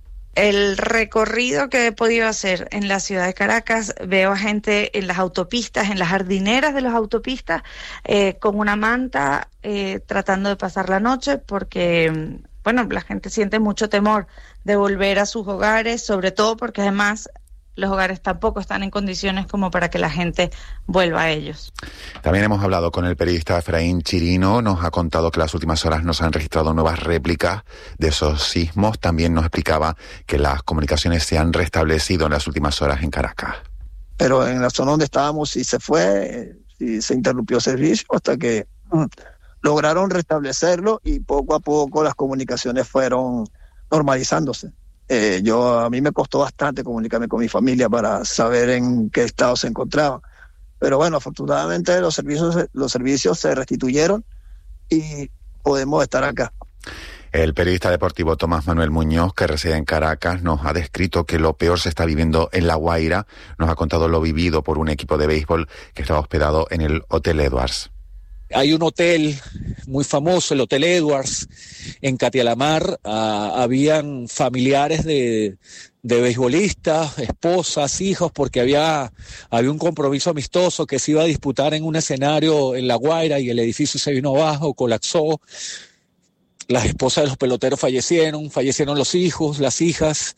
El recorrido que he podido hacer en la ciudad de Caracas, veo a gente en las autopistas, en las jardineras de las autopistas, eh, con una manta eh, tratando de pasar la noche porque, bueno, la gente siente mucho temor de volver a sus hogares, sobre todo porque además los hogares tampoco están en condiciones como para que la gente vuelva a ellos. También hemos hablado con el periodista Efraín Chirino, nos ha contado que las últimas horas nos han registrado nuevas réplicas de esos sismos. También nos explicaba que las comunicaciones se han restablecido en las últimas horas en Caracas. Pero en la zona donde estábamos sí se fue, sí se interrumpió el servicio hasta que mm, lograron restablecerlo y poco a poco las comunicaciones fueron normalizándose. Eh, yo a mí me costó bastante comunicarme con mi familia para saber en qué estado se encontraba. Pero bueno, afortunadamente los servicios, los servicios se restituyeron y podemos estar acá. El periodista deportivo Tomás Manuel Muñoz, que reside en Caracas, nos ha descrito que lo peor se está viviendo en La Guaira. Nos ha contado lo vivido por un equipo de béisbol que estaba hospedado en el Hotel Edwards. Hay un hotel muy famoso, el Hotel Edwards, en Catialamar. Uh, habían familiares de, de beisbolistas, esposas, hijos, porque había, había un compromiso amistoso que se iba a disputar en un escenario en La Guaira y el edificio se vino abajo, colapsó. Las esposas de los peloteros fallecieron, fallecieron los hijos, las hijas.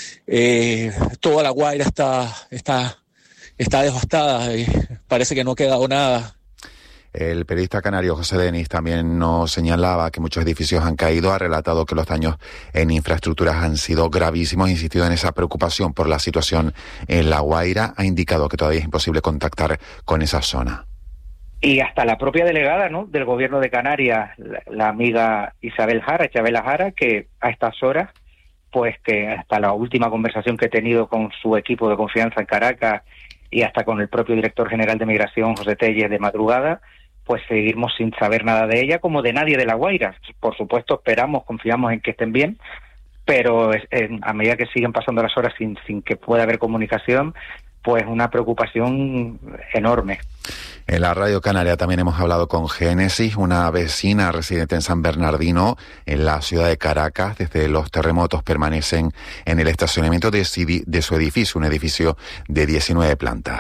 Eh, toda La Guaira está, está, está devastada. Eh, parece que no ha quedado nada. El periodista canario José Denis también nos señalaba que muchos edificios han caído, ha relatado que los daños en infraestructuras han sido gravísimos, ha insistido en esa preocupación por la situación en La Guaira, ha indicado que todavía es imposible contactar con esa zona. Y hasta la propia delegada, ¿no?, del Gobierno de Canarias, la, la amiga Isabel Jara, Chabela Jara, que a estas horas, pues que hasta la última conversación que he tenido con su equipo de confianza en Caracas y hasta con el propio director general de Migración, José Telles, de madrugada, pues seguimos sin saber nada de ella, como de nadie de La Guaira. Por supuesto, esperamos, confiamos en que estén bien, pero es, en, a medida que siguen pasando las horas sin, sin que pueda haber comunicación, pues una preocupación enorme. En la Radio Canaria también hemos hablado con Génesis, una vecina residente en San Bernardino, en la ciudad de Caracas. Desde los terremotos permanecen en el estacionamiento de, de su edificio, un edificio de diecinueve plantas.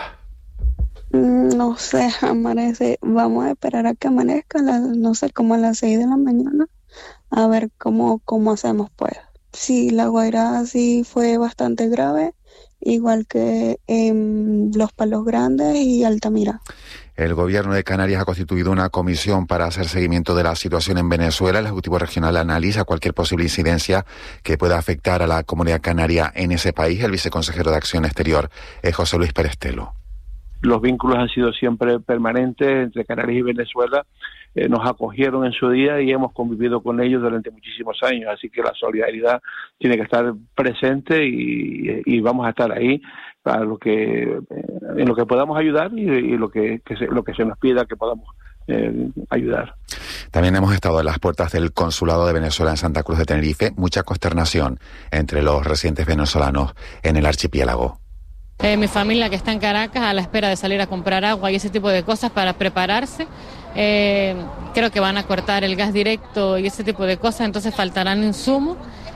No sé, amanece. Vamos a esperar a que amanezca, la, no sé, como a las seis de la mañana, a ver cómo, cómo hacemos, pues. Sí, La Guaira sí fue bastante grave, igual que en Los Palos Grandes y Altamira. El Gobierno de Canarias ha constituido una comisión para hacer seguimiento de la situación en Venezuela. El Ejecutivo Regional analiza cualquier posible incidencia que pueda afectar a la comunidad canaria en ese país. El viceconsejero de Acción Exterior es José Luis Perestelo. Los vínculos han sido siempre permanentes entre Canarias y Venezuela. Eh, nos acogieron en su día y hemos convivido con ellos durante muchísimos años. Así que la solidaridad tiene que estar presente y, y vamos a estar ahí para lo que en lo que podamos ayudar y, y lo que, que se, lo que se nos pida que podamos eh, ayudar. También hemos estado en las puertas del Consulado de Venezuela en Santa Cruz de Tenerife. Mucha consternación entre los residentes venezolanos en el archipiélago. Eh, mi familia que está en Caracas a la espera de salir a comprar agua y ese tipo de cosas para prepararse. Eh, creo que van a cortar el gas directo y ese tipo de cosas, entonces faltarán insumos.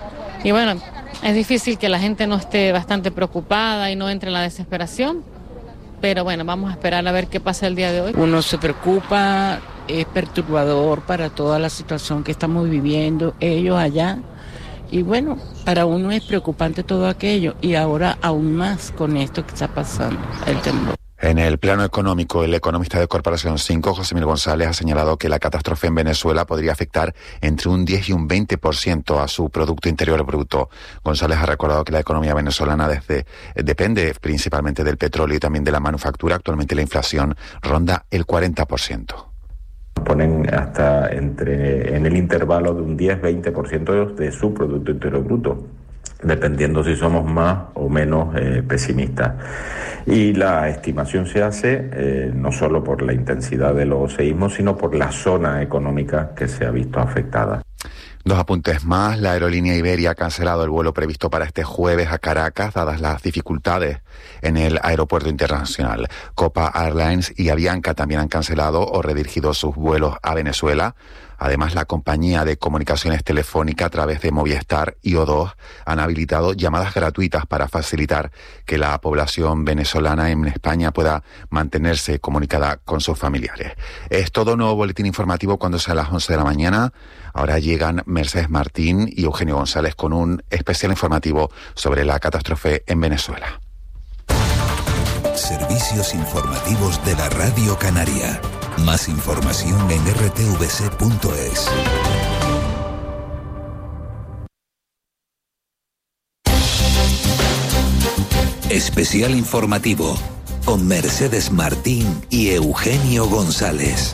Y bueno, es difícil que la gente no esté bastante preocupada y no entre en la desesperación. Pero bueno, vamos a esperar a ver qué pasa el día de hoy. Uno se preocupa, es perturbador para toda la situación que estamos viviendo ellos allá. Y bueno, para uno es preocupante todo aquello y ahora aún más con esto que está pasando, el temblor. En el plano económico, el economista de Corporación cinco, José Miguel González, ha señalado que la catástrofe en Venezuela podría afectar entre un diez y un veinte por ciento a su Producto Interior Bruto. González ha recordado que la economía venezolana desde, depende principalmente del petróleo y también de la manufactura. Actualmente la inflación ronda el cuarenta por ciento. Ponen hasta entre en el intervalo de un diez a veinte por ciento de su Producto Interior Bruto, dependiendo si somos más o menos eh, pesimistas. Y la estimación se hace eh, no solo por la intensidad de los seísmos, sino por la zona económica que se ha visto afectada. Dos apuntes más. La aerolínea Iberia ha cancelado el vuelo previsto para este jueves a Caracas, dadas las dificultades en el aeropuerto internacional. Copa Airlines y Avianca también han cancelado o redirigido sus vuelos a Venezuela. Además, la compañía de comunicaciones telefónica a través de Movistar y O dos han habilitado llamadas gratuitas para facilitar que la población venezolana en España pueda mantenerse comunicada con sus familiares. Es todo. Nuevo boletín informativo cuando sea a las once de la mañana. Ahora llegan Mercedes Martín y Eugenio González con un especial informativo sobre la catástrofe en Venezuela. Servicios informativos de la Radio Canaria. Más información en r t v c punto es. Especial informativo con Mercedes Martín y Eugenio González.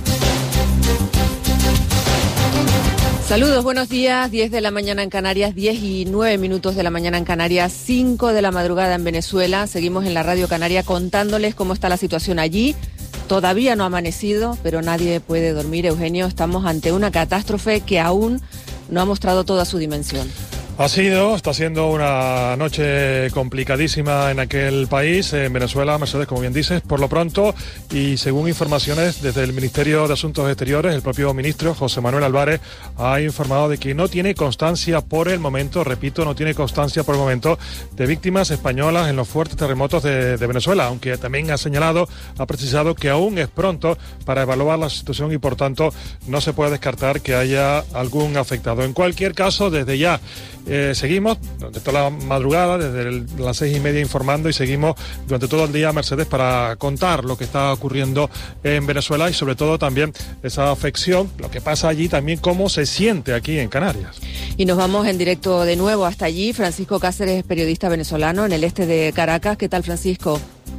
Saludos, buenos días. diez de la mañana en Canarias, diez y nueve minutos de la mañana en Canarias, cinco de la madrugada en Venezuela. Seguimos en la Radio Canaria contándoles cómo está la situación allí. Todavía no ha amanecido, pero nadie puede dormir. Eugenio, estamos ante una catástrofe que aún no ha mostrado toda su dimensión. Ha sido, está siendo una noche complicadísima en aquel país, en Venezuela, Mercedes, como bien dices, por lo pronto, y según informaciones desde el Ministerio de Asuntos Exteriores, el propio ministro, José Manuel Álvarez, ha informado de que no tiene constancia por el momento, repito, no tiene constancia por el momento de víctimas españolas en los fuertes terremotos de, de Venezuela, aunque también ha señalado, ha precisado que aún es pronto para evaluar la situación y, por tanto, no se puede descartar que haya algún afectado. En cualquier caso, desde ya, Eh, seguimos durante toda la madrugada, desde el, las seis y media informando, y seguimos durante todo el día, Mercedes, para contar lo que está ocurriendo en Venezuela y sobre todo también esa afección, lo que pasa allí, también cómo se siente aquí en Canarias. Y nos vamos en directo de nuevo hasta allí. Francisco Cáceres es periodista venezolano en el este de Caracas. ¿Qué tal, Francisco?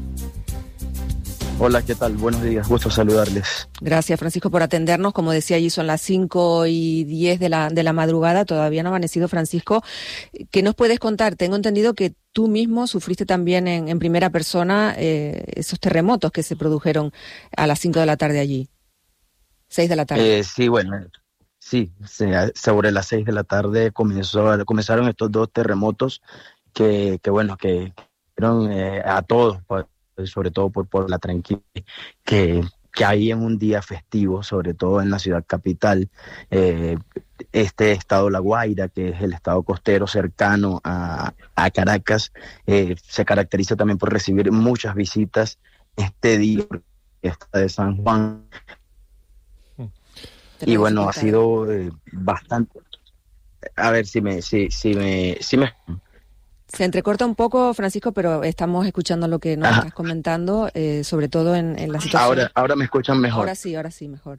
Hola, ¿qué tal? Buenos días, gusto saludarles. Gracias, Francisco, por atendernos. Como decía, allí son las cinco y diez de la, de la madrugada, todavía no ha amanecido, Francisco. ¿Qué nos puedes contar? Tengo entendido que tú mismo sufriste también en, en primera persona eh, esos terremotos que se produjeron a las cinco de la tarde allí. Seis de la tarde. Eh, sí, bueno, sí, sobre las seis de la tarde comenzó, comenzaron estos dos terremotos que, que bueno, que fueron eh, a todos, pues, sobre todo por, por la tranquilidad que, que hay en un día festivo, sobre todo en la ciudad capital. Eh, este estado La Guaira, que es el estado costero cercano a, a Caracas, eh, se caracteriza también por recibir muchas visitas este día, esta de San Juan. Y bueno, ha sido eh, bastante... A ver si me... Si, si me, si me... Se entrecorta un poco, Francisco, pero estamos escuchando lo que nos Ajá. estás comentando, eh, sobre todo en, en la situación. Ahora, ahora me escuchan mejor. Ahora sí, ahora sí, mejor.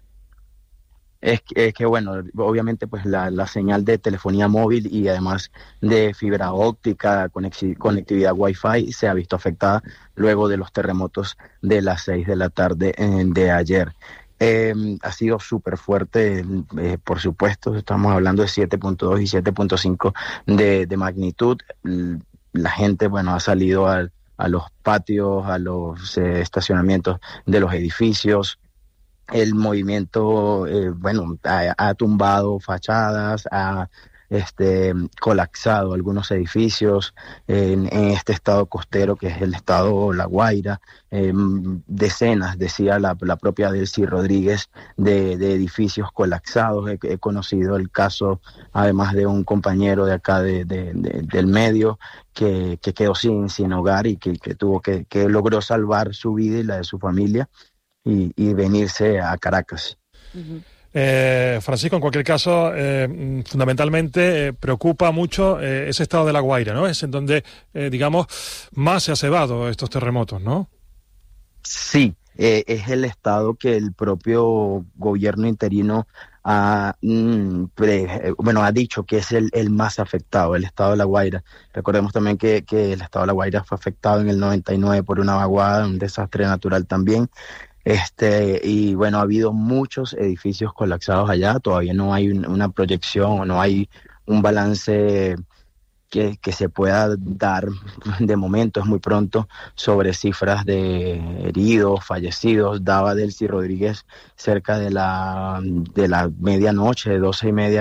Es que, es que bueno, obviamente pues la, la señal de telefonía móvil y además de fibra óptica, conexi- conectividad Wi-Fi se ha visto afectada luego de los terremotos de las seis de la tarde eh, de ayer. Eh, ha sido súper fuerte, eh, por supuesto, estamos hablando de siete punto dos y siete punto cinco de, de magnitud. La gente, bueno, ha salido a, a los patios, a los eh, estacionamientos de los edificios. El movimiento, eh, bueno, ha, ha tumbado fachadas, ha este, colapsado algunos edificios en, en este estado costero que es el estado La Guaira. Eh, decenas, decía la, la propia Delcy Rodríguez, de, de edificios colapsados. He, he conocido el caso, además de un compañero de acá de, de, de, del medio que, que quedó sin, sin hogar y que, que tuvo que, que logró salvar su vida y la de su familia y, y venirse a Caracas. Uh-huh. Eh, Francisco, en cualquier caso, eh, fundamentalmente eh, preocupa mucho eh, ese estado de La Guaira, ¿no? Es en donde, eh, digamos, más se ha cebado estos terremotos, ¿no? Sí, eh, es el estado que el propio gobierno interino ha, mm, pre, bueno, ha dicho que es el, el más afectado, el estado de La Guaira. Recordemos también que, que el estado de La Guaira fue afectado en el noventa y nueve por una vaguada, un desastre natural también. Este, y bueno, ha habido muchos edificios colapsados allá, todavía no hay un, una proyección, no hay un balance que, que se pueda dar de momento, es muy pronto, sobre cifras de heridos, fallecidos. Daba Delcy Rodríguez cerca de la, de la medianoche, de doce y media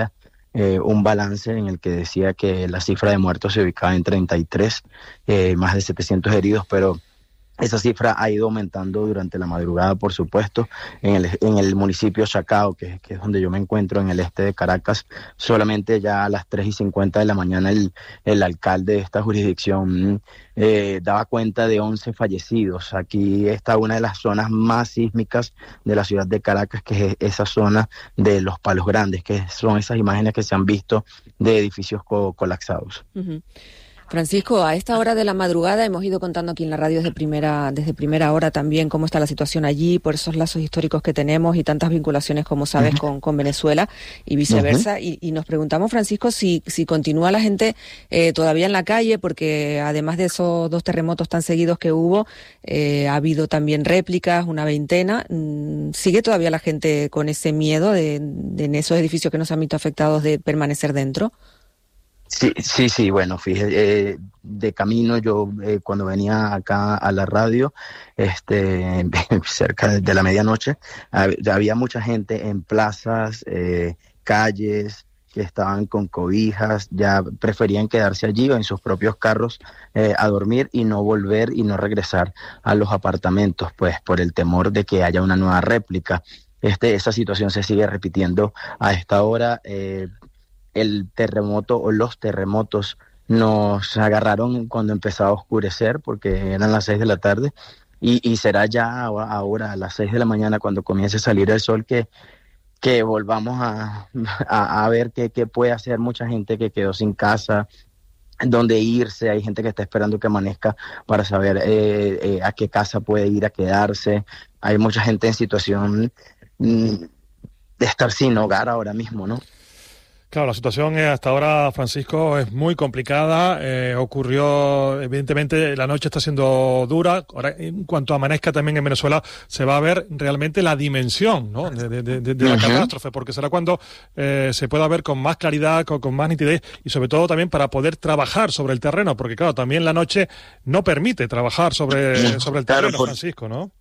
eh, un balance en el que decía que la cifra de muertos se ubicaba en treinta y tres, eh, más de setecientos heridos, pero esa cifra ha ido aumentando durante la madrugada, por supuesto. En el, en el municipio Chacao, que, que es donde yo me encuentro, en el este de Caracas, solamente ya a las tres y cincuenta de la mañana el, el alcalde de esta jurisdicción eh, daba cuenta de once fallecidos. Aquí está una de las zonas más sísmicas de la ciudad de Caracas, que es esa zona de los Palos Grandes, que son esas imágenes que se han visto de edificios co- colapsados. Uh-huh. Francisco, a esta hora de la madrugada hemos ido contando aquí en la radio desde primera, desde primera hora también cómo está la situación allí, por esos lazos históricos que tenemos y tantas vinculaciones, como sabes, uh-huh. con, con Venezuela y viceversa. Uh-huh. Y, y nos preguntamos, Francisco, si, si continúa la gente eh, todavía en la calle, porque además de esos dos terremotos tan seguidos que hubo, eh, ha habido también réplicas, una veintena. ¿Sigue todavía la gente con ese miedo de, de en esos edificios que nos han visto afectados de permanecer dentro? Sí, sí, sí, bueno, fíjate, eh, de camino yo eh, cuando venía acá a la radio, este, cerca de, de la medianoche, hab- había mucha gente en plazas, eh, calles, que estaban con cobijas, ya preferían quedarse allí o en sus propios carros eh, a dormir y no volver y no regresar a los apartamentos, pues por el temor de que haya una nueva réplica. Este, esa situación se sigue repitiendo a esta hora. eh, El terremoto o los terremotos nos agarraron cuando empezaba a oscurecer, porque eran las seis de la tarde, y, y será ya ahora a las seis de la mañana cuando comience a salir el sol que, que volvamos a, a, a ver qué, qué puede hacer mucha gente que quedó sin casa, dónde irse. Hay gente que está esperando que amanezca para saber eh, eh, a qué casa puede ir a quedarse. Hay mucha gente en situación mm, de estar sin hogar ahora mismo, ¿no? Claro, la situación hasta ahora, Francisco, es muy complicada. Eh, ocurrió, evidentemente, la noche está siendo dura. Ahora, en cuanto amanezca también en Venezuela, se va a ver realmente la dimensión, ¿no?, de, de, de, de la uh-huh. catástrofe, porque será cuando eh, se pueda ver con más claridad, con, con más nitidez y sobre todo también para poder trabajar sobre el terreno, porque claro, también la noche no permite trabajar sobre, sobre el terreno, claro, por... Francisco, ¿no?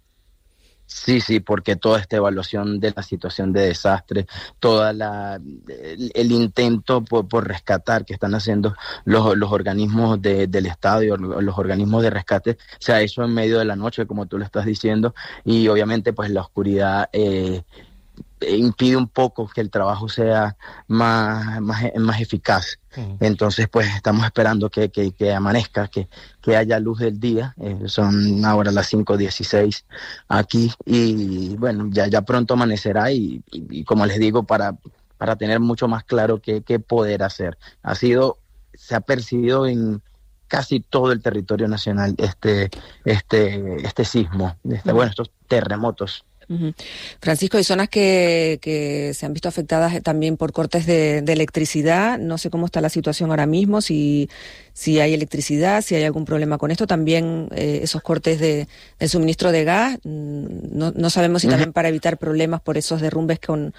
Sí, sí, porque toda esta evaluación de la situación de desastre, toda la el, el intento por, por rescatar que están haciendo los, los organismos de, del Estado, los organismos de rescate, se ha hecho en medio de la noche, como tú lo estás diciendo, y obviamente pues la oscuridad eh, impide un poco que el trabajo sea más, más, más eficaz. Uh-huh. Entonces, pues estamos esperando que, que, que amanezca, que, que haya luz del día. Eh, son ahora las cinco dieciséis aquí y bueno, ya, ya pronto amanecerá y, y, y como les digo, para, para tener mucho más claro qué, qué poder hacer. Ha sido, se ha percibido en casi todo el territorio nacional este, este, este sismo, este, uh-huh. bueno, estos terremotos. Uh-huh. Francisco, hay zonas que, que se han visto afectadas también por cortes de, de electricidad. No sé cómo está la situación ahora mismo, si, si hay electricidad, si hay algún problema con esto. También eh, esos cortes de, del suministro de gas. No, no sabemos si uh-huh. también para evitar problemas por esos derrumbes con,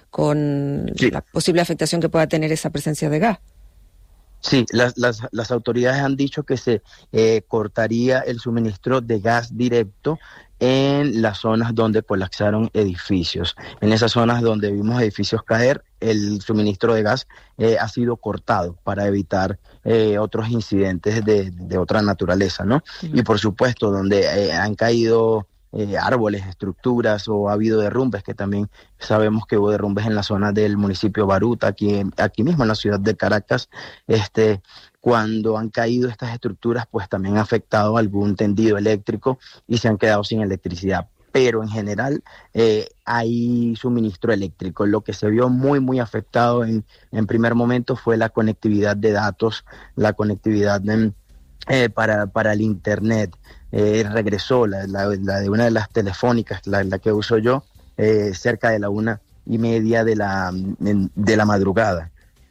con sí. la posible afectación que pueda tener esa presencia de gas. Sí, las, las, las autoridades han dicho que se eh, cortaría el suministro de gas directo en las zonas donde colapsaron edificios. En esas zonas donde vimos edificios caer, el suministro de gas eh, ha sido cortado para evitar eh, otros incidentes de, de otra naturaleza, ¿no? Sí. Y por supuesto, donde eh, han caído eh, árboles, estructuras o ha habido derrumbes, que también sabemos que hubo derrumbes en la zona del municipio Baruta, aquí, aquí mismo en la ciudad de Caracas, este... Cuando han caído estas estructuras, pues también ha afectado algún tendido eléctrico y se han quedado sin electricidad. Pero en general eh, hay suministro eléctrico. Lo que se vio muy, muy afectado en, en primer momento fue la conectividad de datos, la conectividad de, eh, para, para el Internet. Eh, regresó la, la, la de una de las telefónicas, la, la que uso yo, eh, cerca de la una y media de la, de la madrugada.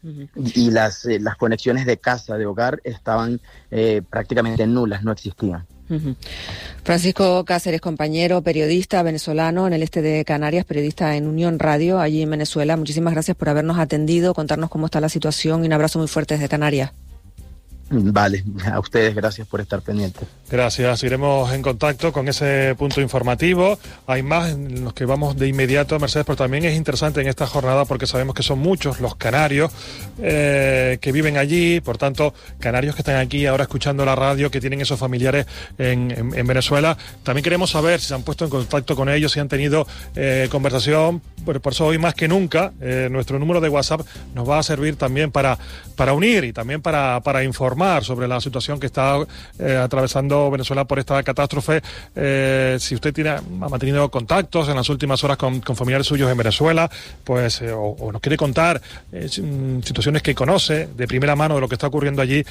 Y las, eh, las conexiones de casa, de hogar, estaban eh, prácticamente nulas, no existían. Uh-huh. Francisco Cáceres, compañero, periodista venezolano en el este de Canarias, periodista en Unión Radio, allí en Venezuela. Muchísimas gracias por habernos atendido, contarnos cómo está la situación y un abrazo muy fuerte desde Canarias. Vale, a ustedes gracias por estar pendientes. Gracias, iremos en contacto con ese punto informativo. Hay más en los que vamos de inmediato, Mercedes, pero también es interesante en esta jornada porque sabemos que son muchos los canarios eh, que viven allí, por tanto, canarios que están aquí ahora escuchando la radio, que tienen esos familiares en, en, en Venezuela. También queremos saber si se han puesto en contacto con ellos, si han tenido eh, conversación. Por, por eso hoy más que nunca eh, nuestro número de WhatsApp nos va a servir también para, para unir y también para, para informar sobre la situación que está eh, atravesando Venezuela por esta catástrofe. Eh, si usted tiene, ha mantenido contactos en las últimas horas con, con familiares suyos en Venezuela, pues eh, o, o nos quiere contar eh, situaciones que conoce de primera mano de lo que está ocurriendo allí,